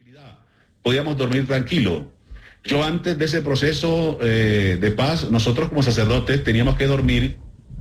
podíamos dormir tranquilo. Yo antes de ese proceso de paz, nosotros como sacerdotes teníamos que dormir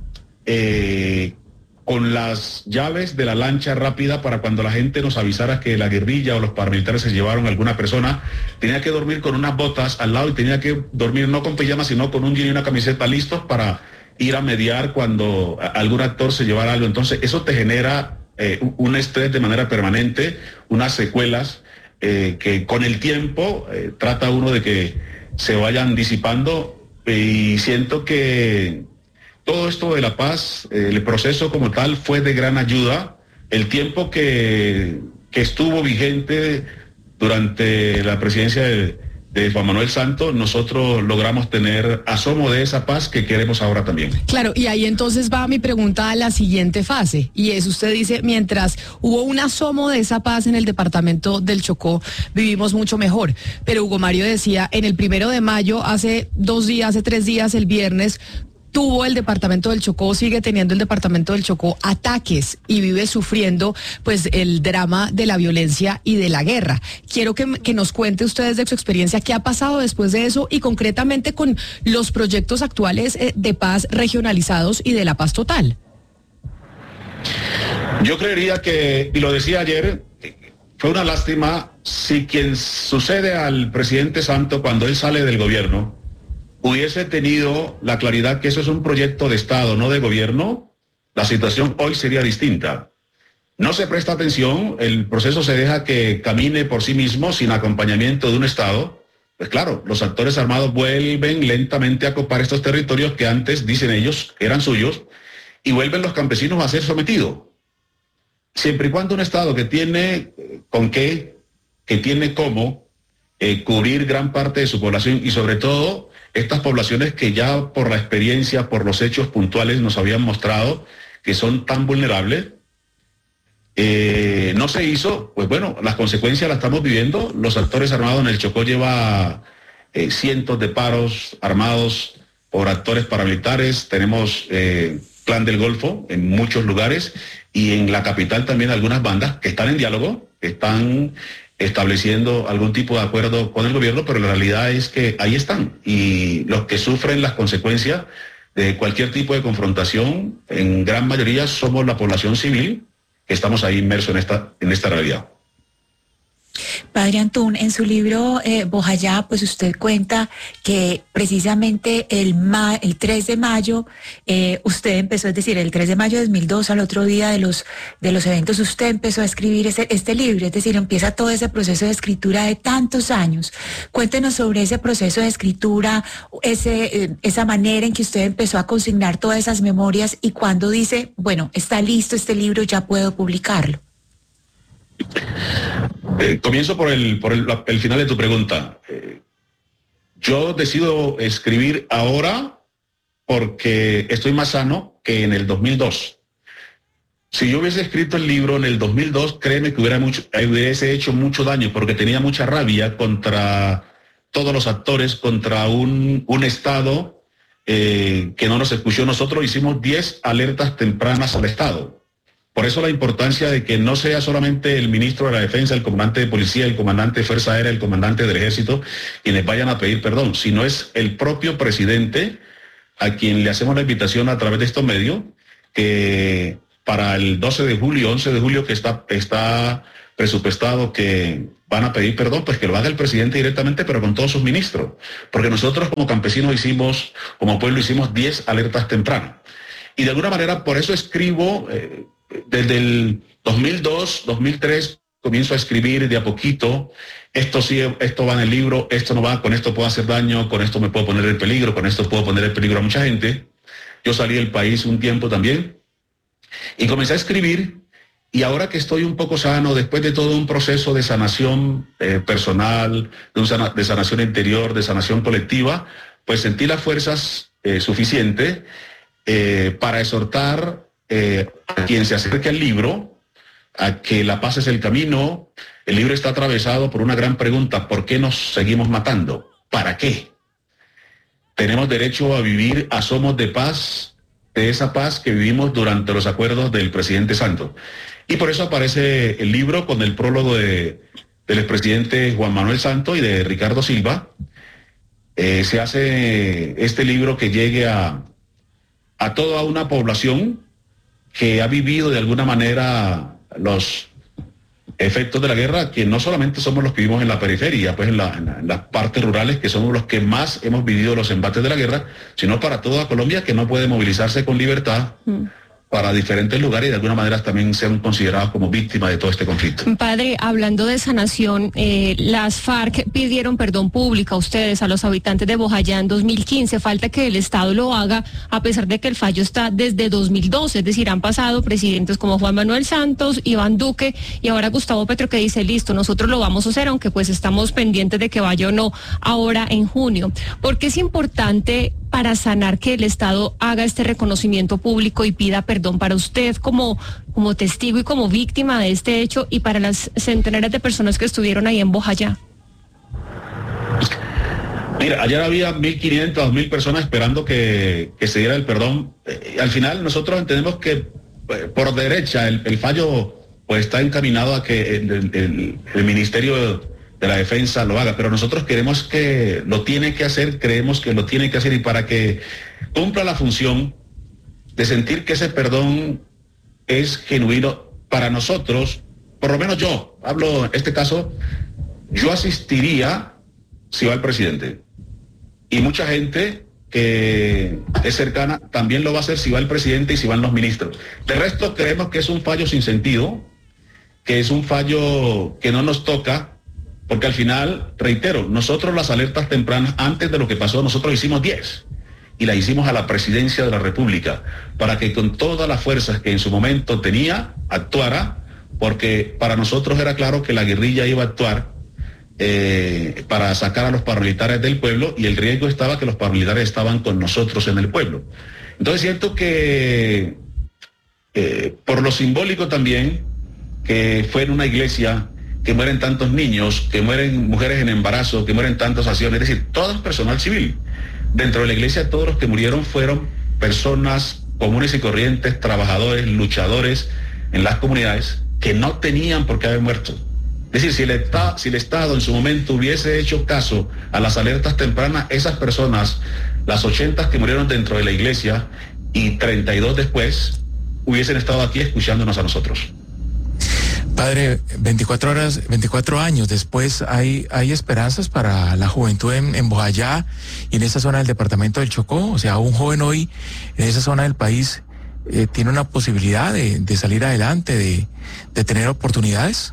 con las llaves de la lancha rápida para cuando la gente nos avisara que la guerrilla o los paramilitares se llevaron a alguna persona. Tenía que dormir con unas botas al lado y tenía que dormir no con pijama, sino con un jean y una camiseta listos para ir a mediar cuando algún actor se llevara algo. Entonces eso te genera un estrés de manera permanente, unas secuelas que con el tiempo trata uno de que se vayan disipando, y siento que todo esto de la paz, el proceso como tal fue de gran ayuda. El tiempo que estuvo vigente durante la presidencia de Juan Manuel Santos, nosotros logramos tener asomo de esa paz que queremos ahora también. Claro, y ahí entonces va mi pregunta a la siguiente fase, y es, usted dice, mientras hubo un asomo de esa paz en el departamento del Chocó, vivimos mucho mejor. Pero Hugo Mario decía, en el 1 de mayo, hace 3 días, el viernes, tuvo el departamento del Chocó, sigue teniendo el departamento del Chocó ataques y vive sufriendo pues el drama de la violencia y de la guerra. Quiero que nos cuente ustedes de su experiencia, qué ha pasado después de eso y concretamente con los proyectos actuales de paz regionalizados y de la paz total. Yo creería que, y lo decía ayer, fue una lástima si quien sucede al presidente Santos cuando él sale del gobierno hubiese tenido la claridad que eso es un proyecto de Estado, no de gobierno, la situación hoy sería distinta. No se presta atención, el proceso se deja que camine por sí mismo sin acompañamiento de un Estado. Pues claro, los actores armados vuelven lentamente a copar estos territorios que antes, dicen ellos, eran suyos, y vuelven los campesinos a ser sometidos. Siempre y cuando un Estado que tiene con qué, que tiene cómo cubrir gran parte de su población, y sobre todo estas poblaciones que ya por la experiencia, por los hechos puntuales nos habían mostrado que son tan vulnerables, no se hizo. Pues bueno, las consecuencias las estamos viviendo. Los actores armados en el Chocó lleva cientos de paros armados por actores paramilitares. Tenemos Clan del Golfo en muchos lugares y en la capital también algunas bandas que están en diálogo, que están estableciendo algún tipo de acuerdo con el gobierno, pero la realidad es que ahí están, y los que sufren las consecuencias de cualquier tipo de confrontación, en gran mayoría somos la población civil, que estamos ahí inmersos en esta realidad. Padre Antún, en su libro Bojayá, pues usted cuenta que precisamente el 3 de mayo usted empezó, es decir, el 3 de mayo de 2002, al otro día de los eventos, usted empezó a escribir este libro, es decir, empieza todo ese proceso de escritura de tantos años. Cuéntenos sobre ese proceso de escritura, esa manera en que usted empezó a consignar todas esas memorias y cuando dice, bueno, está listo este libro, ya puedo publicarlo. Comienzo por el final de tu pregunta. Yo decido escribir ahora porque estoy más sano que en el 2002. Si yo hubiese escrito el libro en el 2002, créeme que hubiese hecho mucho daño, porque tenía mucha rabia contra todos los actores, contra un Estado que no nos escuchó. Nosotros hicimos 10 alertas tempranas al Estado. Por eso la importancia de que no sea solamente el ministro de la Defensa, el comandante de policía, el comandante de Fuerza Aérea, el comandante del Ejército, quienes vayan a pedir perdón, sino es el propio presidente a quien le hacemos la invitación a través de estos medios, que para el 12 de julio, 11 de julio, que está presupuestado que van a pedir perdón, pues que lo haga el presidente directamente, pero con todos sus ministros. Porque nosotros como campesinos como pueblo hicimos 10 alertas tempranas. Y de alguna manera por eso escribo... Desde el 2002, 2003, comienzo a escribir de a poquito, esto sí, esto va en el libro, esto no va, con esto puedo hacer daño, con esto me puedo poner en peligro, con esto puedo poner en peligro a mucha gente. Yo salí del país un tiempo también y comencé a escribir, y ahora que estoy un poco sano, después de todo un proceso de sanación personal, de sanación interior, de sanación colectiva, pues sentí las fuerzas suficientes para exhortar a quien se acerque al libro, a que la paz es el camino. El libro está atravesado por una gran pregunta: ¿por qué nos seguimos matando? ¿Para qué? Tenemos derecho a vivir a somos de paz, de esa paz que vivimos durante los acuerdos del presidente Santos. Y por eso aparece el libro con el prólogo de del expresidente Juan Manuel Santos y de Ricardo Silva, se hace este libro que llegue a toda una población que ha vivido de alguna manera los efectos de la guerra, que no solamente somos los que vivimos en la periferia, pues en las partes rurales, que somos los que más hemos vivido los embates de la guerra, sino para toda Colombia, que no puede movilizarse con libertad para diferentes lugares y de alguna manera también sean considerados como víctimas de todo este conflicto. Padre, hablando de sanación, las FARC pidieron perdón público a ustedes, a los habitantes de Bojayá en 2015. Falta que el Estado lo haga, a pesar de que el fallo está desde 2012, es decir, han pasado presidentes como Juan Manuel Santos, Iván Duque y ahora Gustavo Petro, que dice, listo, nosotros lo vamos a hacer, aunque pues estamos pendientes de que vaya o no ahora en junio. ¿Por qué es importante para sanar que el Estado haga este reconocimiento público y pida perdón para usted como testigo y como víctima de este hecho y para las centenares de personas que estuvieron ahí en Bojayá? Mira, ayer había 1.500, 2.000 personas esperando que se diera el perdón. Al final nosotros entendemos que por derecha el fallo pues está encaminado a que el Ministerio de la Defensa lo haga, pero nosotros queremos que lo tiene que hacer, creemos que lo tiene que hacer, y para que cumpla la función de sentir que ese perdón es genuino para nosotros, por lo menos yo, hablo en este caso, yo asistiría si va el presidente, y mucha gente que es cercana también lo va a hacer si va el presidente y si van los ministros. De resto creemos que es un fallo sin sentido, que es un fallo que no nos toca, porque al final, reitero, nosotros las alertas tempranas, antes de lo que pasó, nosotros hicimos 10 y la hicimos a la presidencia de la República para que con todas las fuerzas que en su momento tenía, actuara, porque para nosotros era claro que la guerrilla iba a actuar para sacar a los paramilitares del pueblo, y el riesgo estaba que los paramilitares estaban con nosotros en el pueblo. Entonces siento que por lo simbólico también, que fue en una iglesia, que mueren tantos niños, que mueren mujeres en embarazo, que mueren tantas acciones, es decir, todo el personal civil. Dentro de la iglesia todos los que murieron fueron personas comunes y corrientes, trabajadores, luchadores en las comunidades, que no tenían por qué haber muerto. Es decir, si el Estado en su momento hubiese hecho caso a las alertas tempranas, esas personas, las 80 que murieron dentro de la iglesia y 32 después, hubiesen estado aquí escuchándonos a nosotros. Padre, 24 años después, ¿hay esperanzas para la juventud en Bojayá y en esa zona del departamento del Chocó? O sea, un joven hoy en esa zona del país tiene una posibilidad de salir adelante, de tener oportunidades.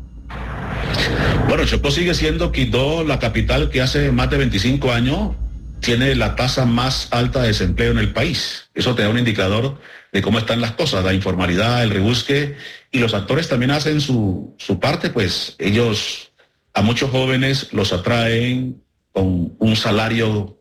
Bueno, Chocó sigue siendo Quito, la capital que hace más de 25 años tiene la tasa más alta de desempleo en el país. Eso te da un indicador de cómo están las cosas, la informalidad, el rebusque, y los actores también hacen su parte, pues ellos a muchos jóvenes los atraen con un salario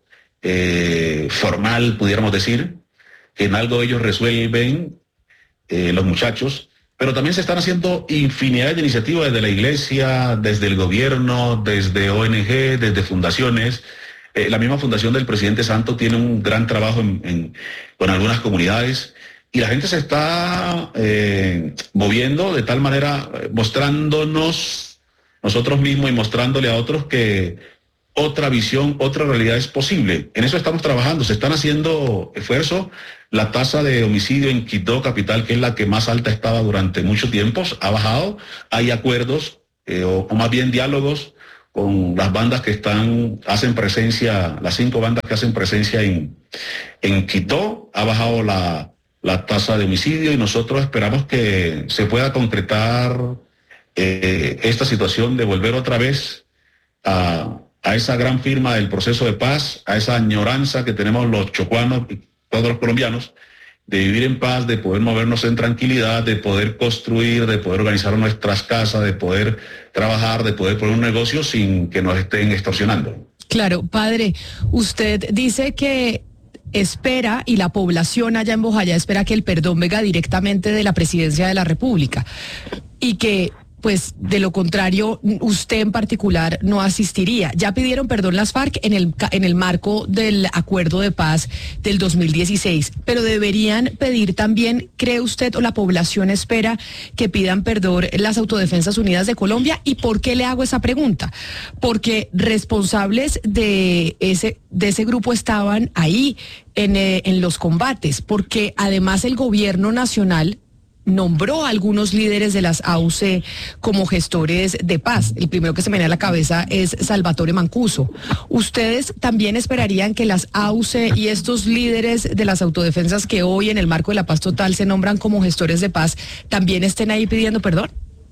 formal, pudiéramos decir, que en algo ellos resuelven, los muchachos, pero también se están haciendo infinidad de iniciativas desde la iglesia, desde el gobierno, desde ONG, desde fundaciones. La misma fundación del presidente Santos tiene un gran trabajo con algunas comunidades, y la gente se está moviendo de tal manera, mostrándonos nosotros mismos y mostrándole a otros que otra visión, otra realidad es posible. En eso estamos trabajando, se están haciendo esfuerzos. La tasa de homicidio en Quito capital, que es la que más alta estaba durante mucho tiempo, ha bajado. Hay acuerdos, o más bien diálogos, con las bandas que hacen presencia, las 5 bandas que hacen presencia en Quito. Ha bajado la tasa de homicidio, y nosotros esperamos que se pueda concretar esta situación de volver otra vez a esa gran firma del proceso de paz, a esa añoranza que tenemos los chocuanos y todos los colombianos, de vivir en paz, de poder movernos en tranquilidad, de poder construir, de poder organizar nuestras casas, de poder trabajar, de poder poner un negocio sin que nos estén extorsionando. Claro, padre, usted dice que espera, y la población allá en Bojayá espera, que el perdón venga directamente de la Presidencia de la República, y que pues de lo contrario, usted en particular no asistiría. Ya pidieron perdón las FARC en el marco del acuerdo de paz del 2016, pero deberían pedir también, ¿cree usted o la población espera que pidan perdón las Autodefensas Unidas de Colombia? ¿Y por qué le hago esa pregunta? Porque responsables de ese grupo estaban ahí en los combates, porque además el gobierno nacional nombró a algunos líderes de las AUC como gestores de paz. El primero que se me viene a la cabeza es Salvatore Mancuso. ¿Ustedes también esperarían que las AUC y estos líderes de las autodefensas que hoy en el marco de la paz total se nombran como gestores de paz también estén ahí pidiendo perdón?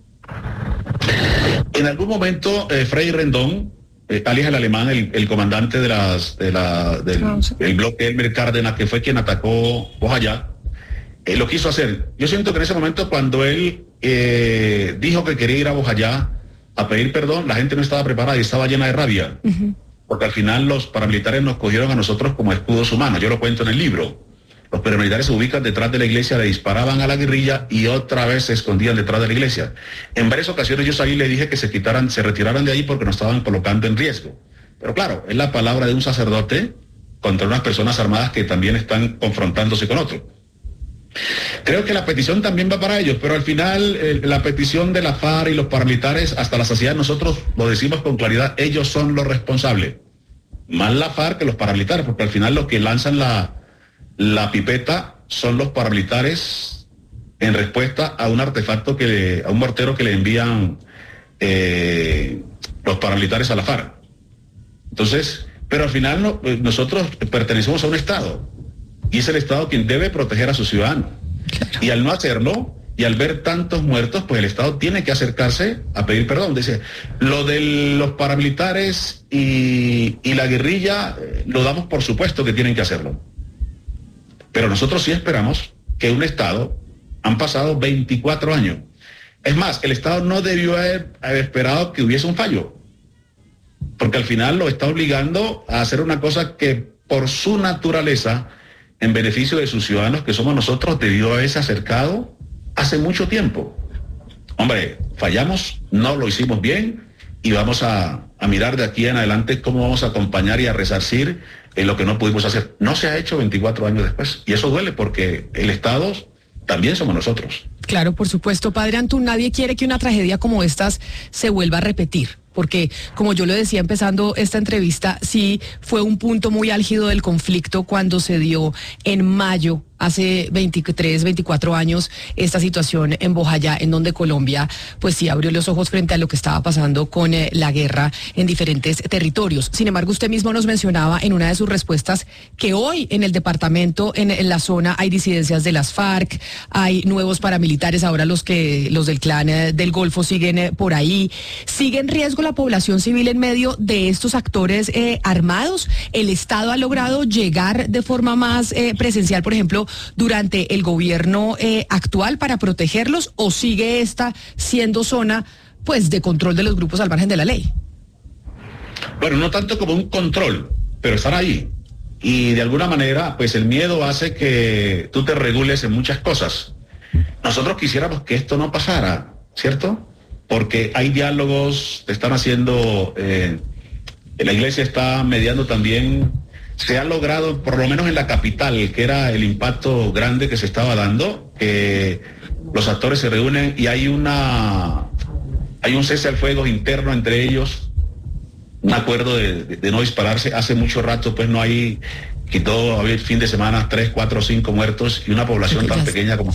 En algún momento, Freddy Rendón, alias el alemán, el comandante del bloque Elmer Cárdenas, que fue quien atacó Bojayá, lo quiso hacer. Yo siento que en ese momento, cuando él dijo que quería ir a Bojayá a pedir perdón, la gente no estaba preparada y estaba llena de rabia. Porque al final los paramilitares nos cogieron a nosotros como escudos humanos. Yo lo cuento en el libro. Los paramilitares se ubican detrás de la iglesia, le disparaban a la guerrilla y otra vez se escondían detrás de la iglesia. En varias ocasiones yo salí y le dije que se retiraran de ahí porque nos estaban colocando en riesgo. Pero claro, es la palabra de un sacerdote contra unas personas armadas que también están confrontándose con otros. Creo que la petición también va para ellos, pero al final la petición de la FARC y los paramilitares, hasta la saciedad, nosotros lo decimos con claridad, ellos son los responsables. Más la FARC que los paramilitares, porque al final los que lanzan la pipeta son los paramilitares en respuesta a un artefacto a un mortero que le envían los paramilitares a la FARC. Entonces, pero al final nosotros pertenecemos a un Estado. Y es el Estado quien debe proteger a sus ciudadanos. Claro. Y al no hacerlo, y al ver tantos muertos, pues el Estado tiene que acercarse a pedir perdón. Dice, lo de los paramilitares y la guerrilla, lo damos por supuesto que tienen que hacerlo. Pero nosotros sí esperamos que un Estado, han pasado 24 años. Es más, el Estado no debió haber esperado que hubiese un fallo. Porque al final lo está obligando a hacer una cosa que por su naturaleza, en beneficio de sus ciudadanos, que somos nosotros, debió haberse acercado hace mucho tiempo. Hombre, fallamos, no lo hicimos bien y vamos a mirar de aquí en adelante cómo vamos a acompañar y a resarcir lo que no pudimos hacer. No se ha hecho 24 años después y eso duele porque el Estado también somos nosotros. Claro, por supuesto, padre Antún, nadie quiere que una tragedia como estas se vuelva a repetir. Porque, como yo lo decía empezando esta entrevista, sí fue un punto muy álgido del conflicto cuando se dio en mayo, hace 23, 24 años, esta situación en Bojayá, en donde Colombia, pues sí, abrió los ojos frente a lo que estaba pasando con la guerra en diferentes territorios. Sin embargo, usted mismo nos mencionaba en una de sus respuestas que hoy en el departamento, en la zona, hay disidencias de las FARC, hay nuevos paramilitares, ahora los del clan del Golfo siguen por ahí. ¿Sigue en riesgo la población civil en medio de estos actores armados? ¿El Estado ha logrado llegar de forma más presencial, por ejemplo, durante el gobierno actual para protegerlos, o sigue esta siendo zona pues de control de los grupos al margen de la ley? Bueno, no tanto como un control, pero están ahí. Y de alguna manera, pues el miedo hace que tú te regules en muchas cosas. Nosotros quisiéramos que esto no pasara, ¿cierto? Porque hay diálogos, están haciendo, la iglesia está mediando también. Se ha logrado, por lo menos en la capital, que era el impacto grande que se estaba dando, que los actores se reúnen y hay un cese al fuego interno entre ellos, un acuerdo de no dispararse. Hace mucho rato, pues no hay, quitó a ver, fin de semana 3, 4, 5 muertos y una población tan pequeña como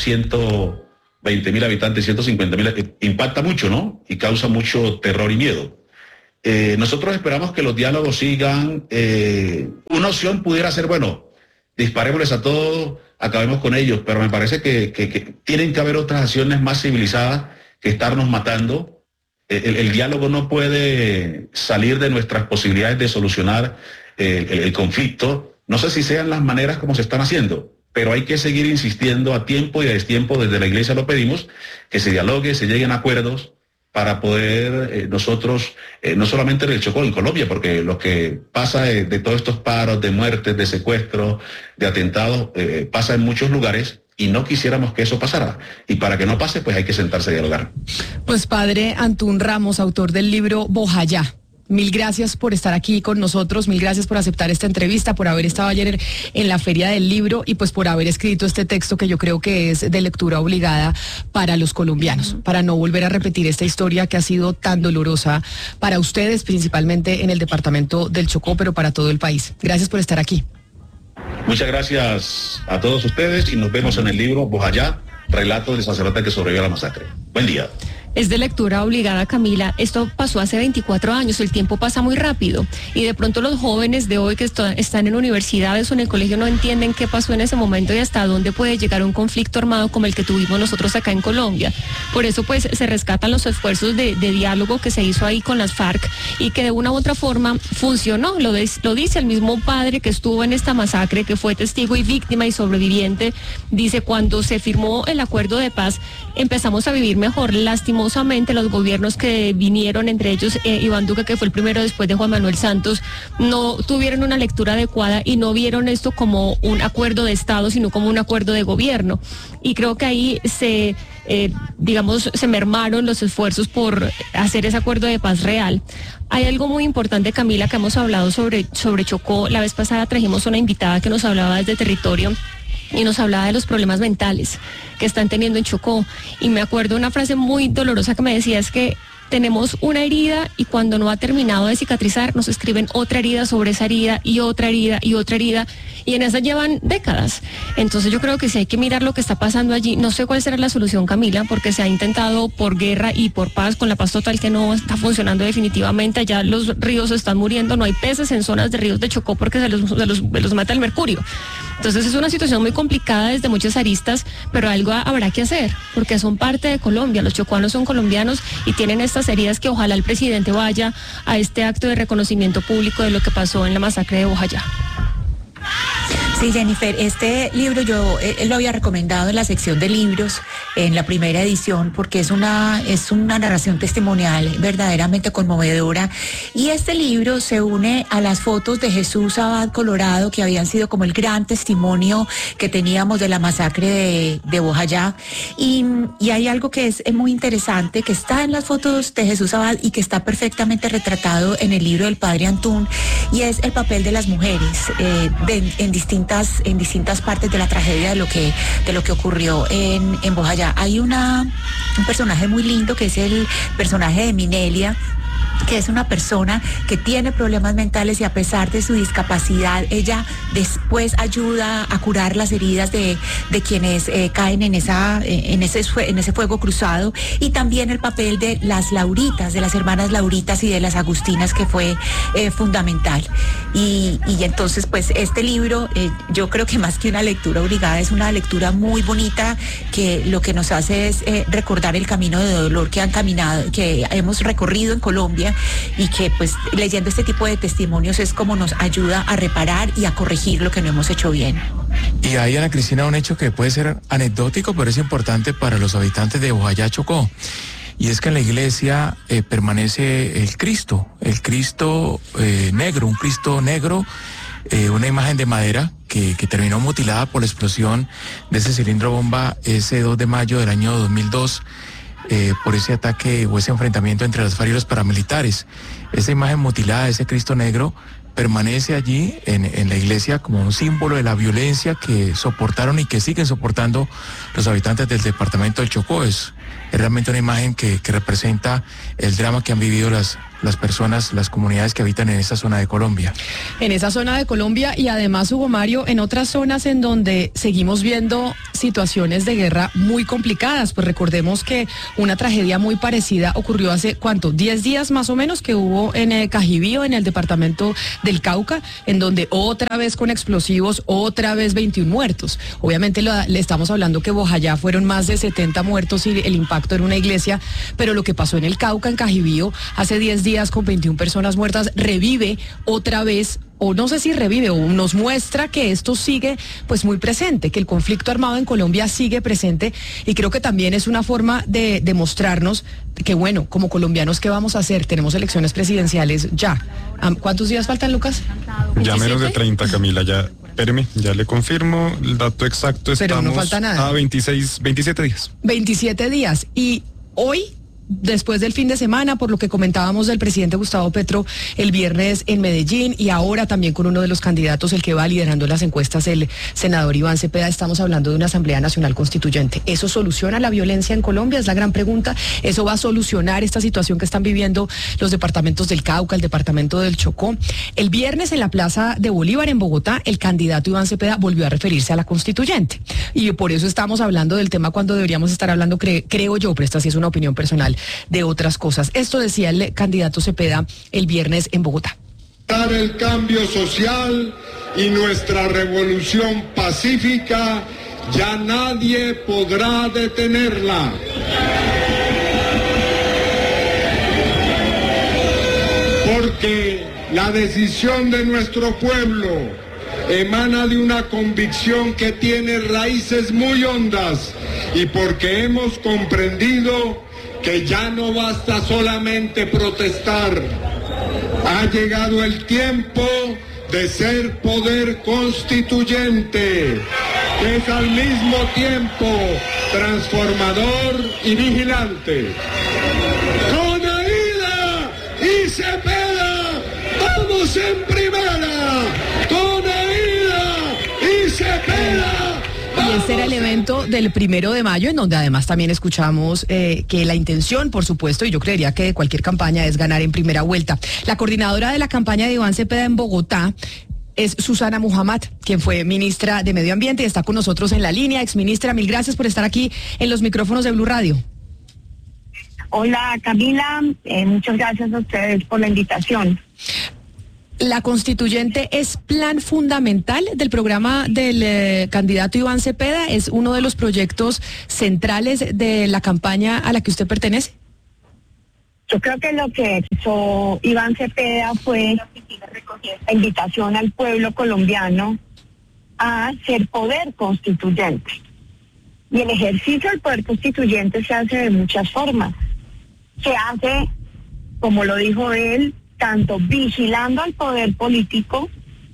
220.000 habitantes, 150.000, impacta mucho, ¿no? Y causa mucho terror y miedo. Nosotros esperamos que los diálogos sigan. Una opción pudiera ser, bueno, disparémosles a todos, acabemos con ellos, pero me parece que tienen que haber otras acciones más civilizadas que estarnos matando. El diálogo no puede salir de nuestras posibilidades de solucionar el conflicto. No sé si sean las maneras como se están haciendo, pero hay que seguir insistiendo a tiempo y a destiempo. Desde la iglesia lo pedimos, que se dialogue, se lleguen a acuerdos, para poder nosotros, no solamente en el Chocó, en Colombia, porque lo que pasa de todos estos paros, de muertes, de secuestros, de atentados, pasa en muchos lugares, y no quisiéramos que eso pasara. Y para que no pase, pues hay que sentarse a dialogar. Pues padre Antún Ramos, autor del libro Bojayá. Mil gracias por estar aquí con nosotros, mil gracias por aceptar esta entrevista, por haber estado ayer en la Feria del Libro y pues por haber escrito este texto que yo creo que es de lectura obligada para los colombianos, para no volver a repetir esta historia que ha sido tan dolorosa para ustedes, principalmente en el departamento del Chocó, pero para todo el país. Gracias por estar aquí. Muchas gracias a todos ustedes y nos vemos en el libro Bojayá, relato del sacerdote que sobrevivió a la masacre. Buen día. Es de lectura obligada, Camila. Esto pasó hace 24 años, el tiempo pasa muy rápido y de pronto los jóvenes de hoy que están en universidades o en el colegio no entienden qué pasó en ese momento y hasta dónde puede llegar un conflicto armado como el que tuvimos nosotros acá en Colombia. Por eso pues se rescatan los esfuerzos de diálogo que se hizo ahí con las FARC y que de una u otra forma funcionó. Lo dice el mismo padre que estuvo en esta masacre, que fue testigo y víctima y sobreviviente. Dice, cuando se firmó el acuerdo de paz empezamos a vivir mejor. Lastimosamente los gobiernos que vinieron, entre ellos Iván Duque, que fue el primero después de Juan Manuel Santos, no tuvieron una lectura adecuada y no vieron esto como un acuerdo de Estado, sino como un acuerdo de gobierno. Y creo que ahí se mermaron los esfuerzos por hacer ese acuerdo de paz real. Hay algo muy importante, Camila, que hemos hablado sobre Chocó. La vez pasada trajimos una invitada que nos hablaba desde territorio y nos hablaba de los problemas mentales que están teniendo en Chocó. Y me acuerdo una frase muy dolorosa que me decía, es que tenemos una herida y cuando no ha terminado de cicatrizar nos escriben otra herida sobre esa herida y otra herida y otra herida y en esa llevan décadas. Entonces yo creo que sí hay que mirar lo que está pasando allí. No sé cuál será la solución, Camila, porque se ha intentado por guerra y por paz, con la paz total que no está funcionando definitivamente. Allá los ríos están muriendo, no hay peces en zonas de ríos de Chocó porque se los mata el mercurio. Entonces es una situación muy complicada desde muchas aristas, pero algo habrá que hacer, porque son parte de Colombia, los chocuanos son colombianos y tienen estas heridas que ojalá el presidente vaya a este acto de reconocimiento público de lo que pasó en la masacre de Bojayá. Sí, Jennifer, este libro yo lo había recomendado en la sección de libros, en la primera edición, porque es una narración testimonial verdaderamente conmovedora. Y este libro se une a las fotos de Jesús Abad Colorado, que habían sido como el gran testimonio que teníamos de la masacre de Bojayá. Y hay algo que es muy interesante, que está en las fotos de Jesús Abad y que está perfectamente retratado en el libro del padre Antún, y es el papel de las mujeres en distintas partes de la tragedia de lo que ocurrió en Bojayá. Hay un personaje muy lindo que es el personaje de Minelia, que es una persona que tiene problemas mentales y a pesar de su discapacidad, ella después ayuda a curar las heridas de quienes caen en ese fuego cruzado, y también el papel de las Lauritas, de las hermanas Lauritas y de las Agustinas, que fue fundamental. Y entonces pues este libro yo creo que más que una lectura obligada es una lectura muy bonita, que lo que nos hace es recordar el camino de dolor que hemos recorrido en Colombia, y que pues leyendo este tipo de testimonios es como nos ayuda a reparar y a corregir lo que no hemos hecho bien. Y hay, Ana Cristina, un hecho que puede ser anecdótico, pero es importante para los habitantes de Bojayá, Chocó. Y es que en la iglesia permanece el Cristo negro, un Cristo negro, una imagen de madera que terminó mutilada por la explosión de ese cilindro bomba ese 2 de mayo del año 2002. Por ese ataque o ese enfrentamiento entre las FARC y los paramilitares. Esa imagen mutilada, ese Cristo negro, permanece allí en la iglesia como un símbolo de la violencia que soportaron y que siguen soportando los habitantes del departamento del Chocó. Es realmente una imagen que representa el drama que han vivido las personas, las comunidades que habitan en esa zona de Colombia. En esa zona de Colombia y además, Hugo Mario, en otras zonas en donde seguimos viendo situaciones de guerra muy complicadas. Pues recordemos que una tragedia muy parecida ocurrió hace, ¿cuánto? 10 días más o menos, que hubo en Cajibío, en el departamento del Cauca, en donde otra vez con explosivos, otra vez 21 muertos. Obviamente le estamos hablando que Bojayá fueron más de 70 muertos y el impacto en una iglesia, pero lo que pasó en el Cauca, en Cajibío, hace 10 días con 21 personas muertas, revive otra vez o no sé si revive, o nos muestra que esto sigue pues muy presente, que el conflicto armado en Colombia sigue presente, y creo que también es una forma de demostrarnos que, bueno, como colombianos, ¿qué vamos a hacer? Tenemos elecciones presidenciales ya. ¿Cuántos días faltan, Lucas? Ya menos de 30, Camila, ya. Espéreme, ya le confirmo el dato exacto. Pero no falta nada. A 27 días. 27 días. Y hoy, después del fin de semana, por lo que comentábamos del presidente Gustavo Petro el viernes en Medellín, y ahora también con uno de los candidatos, el que va liderando las encuestas, el senador Iván Cepeda, estamos hablando de una Asamblea Nacional Constituyente. ¿Eso soluciona la violencia en Colombia? Es la gran pregunta. ¿Eso va a solucionar esta situación que están viviendo los departamentos del Cauca, el departamento del Chocó? El viernes en la Plaza de Bolívar en Bogotá, el candidato Iván Cepeda volvió a referirse a la Constituyente. Y por eso estamos hablando del tema cuando deberíamos estar hablando, creo yo, pero esta sí es una opinión personal, de otras cosas. Esto decía el candidato Cepeda el viernes en Bogotá. El cambio social y nuestra revolución pacífica, ya nadie podrá detenerla. Porque la decisión de nuestro pueblo emana de una convicción que tiene raíces muy hondas, y porque hemos comprendido que ya no basta solamente protestar. Ha llegado el tiempo de ser poder constituyente, que es al mismo tiempo transformador y vigilante. Con Aida y Cepeda, vamos en primera. Con Aida y Cepeda. Y este era el evento del 1 de mayo, en donde además también escuchamos que la intención, por supuesto, y yo creería que de cualquier campaña, es ganar en primera vuelta. La coordinadora de la campaña de Iván Cepeda en Bogotá es Susana Muhammad, quien fue ministra de Medio Ambiente y está con nosotros en la línea. Exministra, mil gracias por estar aquí en los micrófonos de Blue Radio. Hola, Camila, muchas gracias a ustedes por la invitación. ¿La constituyente es plan fundamental del programa del candidato Iván Cepeda? ¿Es uno de los proyectos centrales de la campaña a la que usted pertenece? Yo creo que lo que hizo Iván Cepeda fue la invitación al pueblo colombiano a ser poder constituyente. Y el ejercicio del poder constituyente se hace de muchas formas. Se hace, como lo dijo él, tanto vigilando al poder político,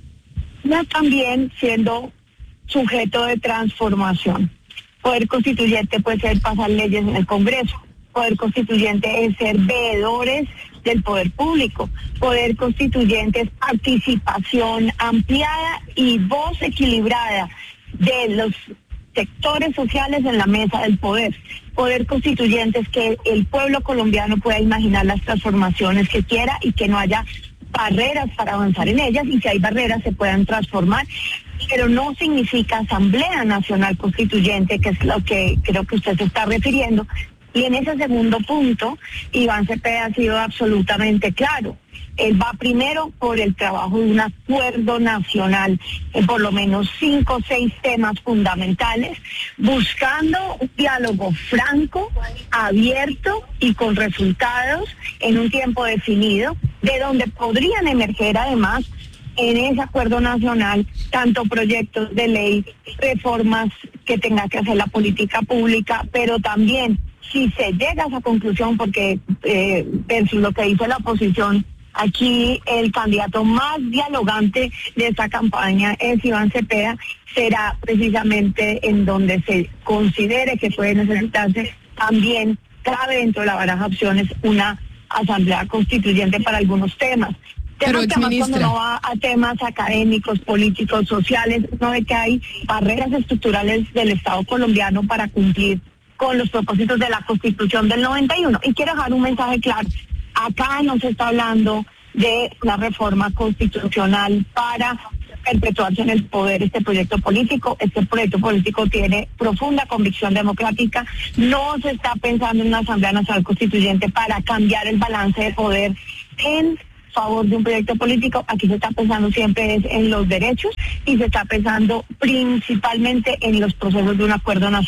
como también siendo sujeto de transformación. Poder constituyente puede ser pasar leyes en el Congreso. Poder constituyente es ser veedores del poder público. Poder constituyente es participación ampliada y voz equilibrada de los sectores sociales en la mesa del poder. Poder constituyente es que el pueblo colombiano pueda imaginar las transformaciones que quiera y que no haya barreras para avanzar en ellas, y si hay barreras se puedan transformar, pero no significa Asamblea Nacional Constituyente, que es lo que creo que usted se está refiriendo. Y en ese segundo punto, Iván Cepeda ha sido absolutamente claro. Él va primero por el trabajo de un acuerdo nacional en por lo menos 5 o 6 temas fundamentales, buscando un diálogo franco, abierto y con resultados en un tiempo definido, de donde podrían emerger además en ese acuerdo nacional tanto proyectos de ley, reformas que tenga que hacer la política pública, pero también si se llega a esa conclusión, porque versus lo que dice la oposición, aquí el candidato más dialogante de esta campaña es Iván Cepeda, será precisamente en donde se considere que puede necesitarse también, cabe dentro de la baraja de opciones, una asamblea constituyente para algunos temas. Pero, cuando no va a temas académicos, políticos, sociales, no ve que hay barreras estructurales del Estado colombiano para cumplir con los propósitos de la Constitución del 91. Y quiero dejar un mensaje claro. Acá no se está hablando de la reforma constitucional para perpetuarse en el poder este proyecto político. Este proyecto político tiene profunda convicción democrática. No se está pensando en una Asamblea Nacional Constituyente para cambiar el balance de poder en favor de un proyecto político. Aquí se está pensando siempre en los derechos y se está pensando principalmente en los procesos de un acuerdo nacional.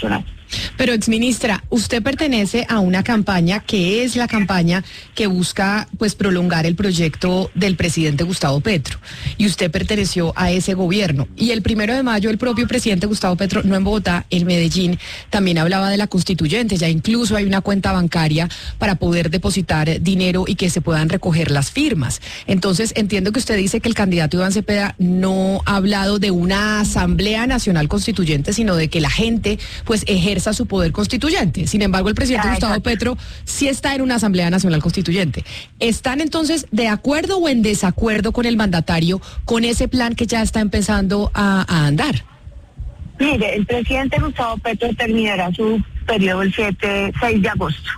Pero, exministra, usted pertenece a una campaña que es la campaña que busca pues prolongar el proyecto del presidente Gustavo Petro. Y usted perteneció a ese gobierno. Y el 1 de mayo el propio presidente Gustavo Petro, no en Bogotá, en Medellín, también hablaba de la constituyente. Ya incluso hay una cuenta bancaria para poder depositar dinero y que se puedan recoger las firmas. Entonces, entiendo que usted dice que el candidato Iván Cepeda no ha hablado de una Asamblea Nacional Constituyente, sino de que la gente pues ejerza su poder constituyente. Sin embargo, el presidente Gustavo Petro sí está en una Asamblea Nacional Constituyente. ¿Están entonces de acuerdo o en desacuerdo con el mandatario con ese plan que ya está empezando a andar? Mire, el presidente Gustavo Petro terminará su periodo el 6 de agosto.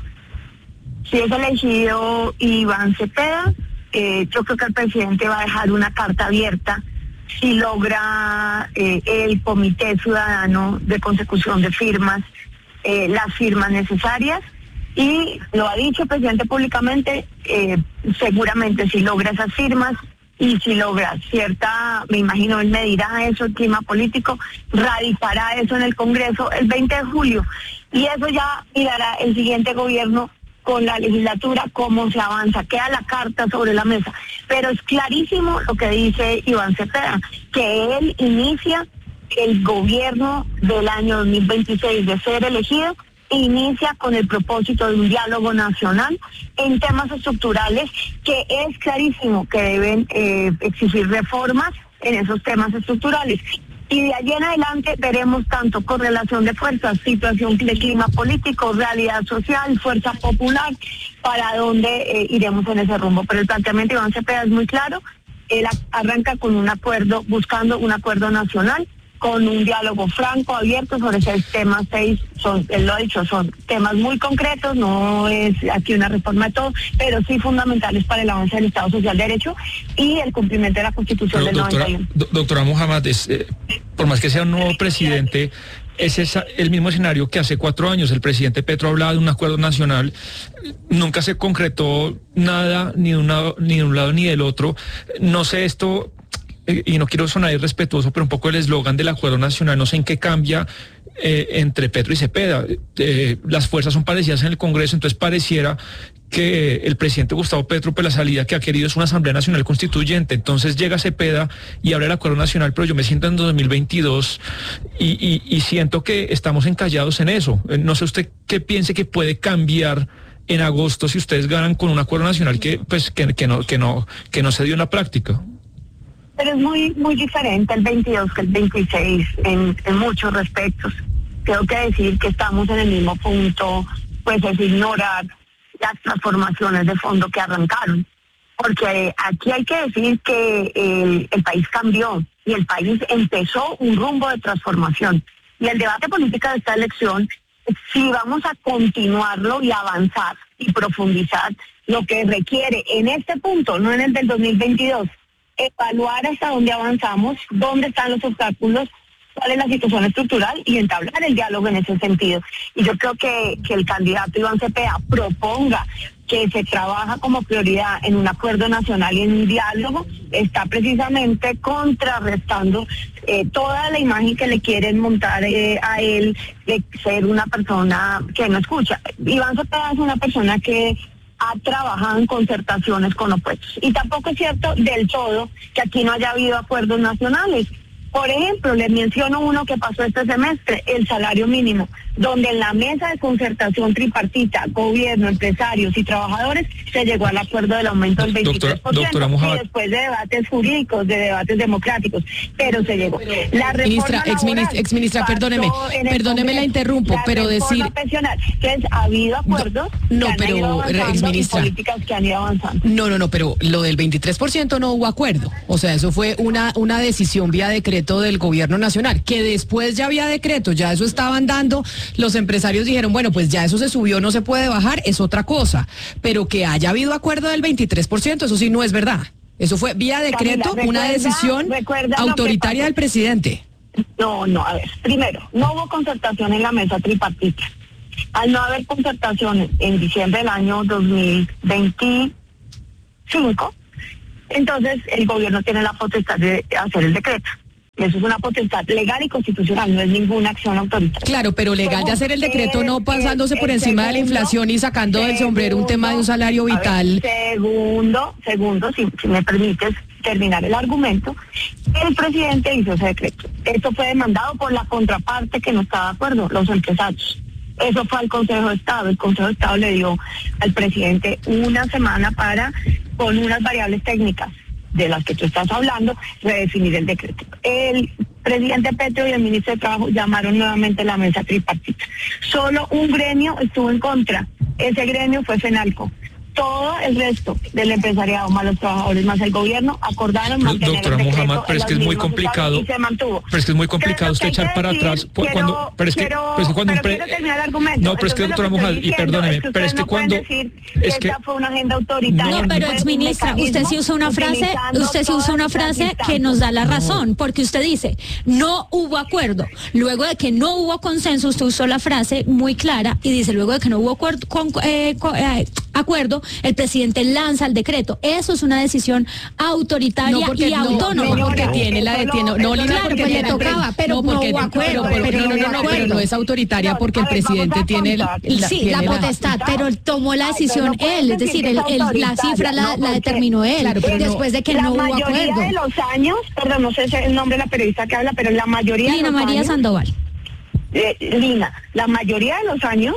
Si es elegido Iván Cepeda, yo creo que el presidente va a dejar una carta abierta si logra el Comité Ciudadano de Consecución de Firmas, las firmas necesarias, y lo ha dicho el presidente públicamente, seguramente si logra esas firmas y si logra cierta, me imagino, él medirá eso, el clima político, radicará eso en el Congreso el 20 de julio, y eso ya mirará el siguiente gobierno con la legislatura, cómo se avanza, queda la carta sobre la mesa. Pero es clarísimo lo que dice Iván Cepeda, que él inicia el gobierno del año 2026 de ser elegido, inicia con el propósito de un diálogo nacional en temas estructurales, que es clarísimo que deben exigir reformas en esos temas estructurales. Y de allí en adelante veremos tanto correlación de fuerzas, situación de clima político, realidad social, fuerza popular, para dónde iremos en ese rumbo. Pero el planteamiento de Iván Cepeda es muy claro. Él arranca con un acuerdo, buscando un acuerdo nacional, con un diálogo franco, abierto sobre 6 temas. 6 son, él lo ha dicho, son temas muy concretos, no es aquí una reforma de todo, pero sí fundamentales para el avance del Estado Social de Derecho y el cumplimiento de la Constitución del 91. Doctora Muhammad, por más que sea un nuevo presidente, es el mismo escenario que hace 4 años. El presidente Petro hablaba de un acuerdo nacional, nunca se concretó nada, ni de un lado ni del otro. No sé esto, y no quiero sonar irrespetuoso, pero un poco el eslogan del acuerdo nacional, no sé en qué cambia entre Petro y Cepeda. Las fuerzas son parecidas en el Congreso, entonces pareciera que el presidente Gustavo Petro, pues la salida que ha querido es una Asamblea Nacional Constituyente. Entonces llega Cepeda y habla del acuerdo nacional, pero yo me siento en 2022 y siento que estamos encallados en eso. No sé usted qué piense que puede cambiar en agosto si ustedes ganan con un acuerdo nacional que no se dio en la práctica. Pero es muy diferente el 22 que el 26 en muchos respectos. Tengo que decir que estamos en el mismo punto, pues es ignorar las transformaciones de fondo que arrancaron. Porque aquí hay que decir que el país cambió y el país empezó un rumbo de transformación. Y el debate político de esta elección, si vamos a continuarlo y avanzar y profundizar, lo que requiere en este punto, no en el del 2022, evaluar hasta dónde avanzamos, dónde están los obstáculos, cuál es la situación estructural y entablar el diálogo en ese sentido. Y yo creo que el candidato Iván Cepeda proponga que se trabaja como prioridad en un acuerdo nacional y en un diálogo, está precisamente contrarrestando toda la imagen que le quieren montar a él de ser una persona que no escucha. Iván Cepeda es una persona que ha trabajado en concertaciones con opuestos. Y tampoco es cierto del todo que aquí no haya habido acuerdos nacionales. Por ejemplo, les menciono uno que pasó este semestre, el salario mínimo, donde en la mesa de concertación tripartita, gobierno, empresarios y trabajadores, se llegó al acuerdo del aumento del 23%, doctora Muhammad, y después de debates jurídicos, de debates democráticos, pero se llegó. La reforma exministra, perdóneme la interrumpo, pero decir... Pensional, entonces, ha habido acuerdos exministra, y políticas que han ido avanzando. No, pero lo del 23% no hubo acuerdo, o sea, eso fue una decisión vía decreto del gobierno nacional, que después ya había decreto, ya eso estaban dando, los empresarios dijeron, bueno, pues ya eso se subió, no se puede bajar, es otra cosa, pero que haya habido acuerdo del 23%, eso sí no es verdad. Eso fue vía decreto, Camila, una decisión autoritaria del presidente. No, a ver, primero, no hubo concertación en la mesa tripartita. Al no haber concertación en diciembre del año 2025, entonces el gobierno tiene la potestad de hacer el decreto. Eso es una potestad legal y constitucional, no es ninguna acción autoritaria. Claro, pero legal de hacer el decreto, no pasándose por encima de la inflación y sacando del sombrero un tema de un salario vital. Segundo, si me permites terminar el argumento, el presidente hizo ese decreto. Esto fue demandado por la contraparte que no estaba de acuerdo, los empresarios. Eso fue al Consejo de Estado. El Consejo de Estado le dio al presidente una semana para, con unas variables técnicas de las que tú estás hablando, redefinir el decreto. El presidente Petro y el ministro de Trabajo llamaron nuevamente a la mesa tripartita. Solo un gremio estuvo en contra. Ese gremio fue FENALCO. Todo el resto del empresariado, más los trabajadores, más el gobierno, acordaron mantener Doctora el decreto Mohamed, pero es que es muy complicado. Y se mantuvo. Pero es que es muy complicado usted echar para atrás cuando... Pero es que cuando... Quiero terminar el argumento. No, pero es que, doctora Mohamed, y perdóneme, pero es que cuando... Es que esta fue una agenda autoritaria. No, pero exministra, usted sí usa una frase que nos da la razón, porque usted dice, no hubo acuerdo. Luego de que no hubo consenso, usted usó la frase muy clara y dice, luego de que no hubo acuerdo, el presidente lanza el decreto. Eso es una decisión autoritaria y autónoma. No, porque tiene la claro, pues le tocaba, pero no hubo acuerdo. Pero no es autoritaria porque el presidente tiene la potestad, pero tomó la decisión él, es decir, la cifra la determinó él, después de que no hubo acuerdo. La mayoría de los años, perdón, no sé el nombre de la periodista que habla, pero la mayoría Lina María Sandoval. Lina, la mayoría de los años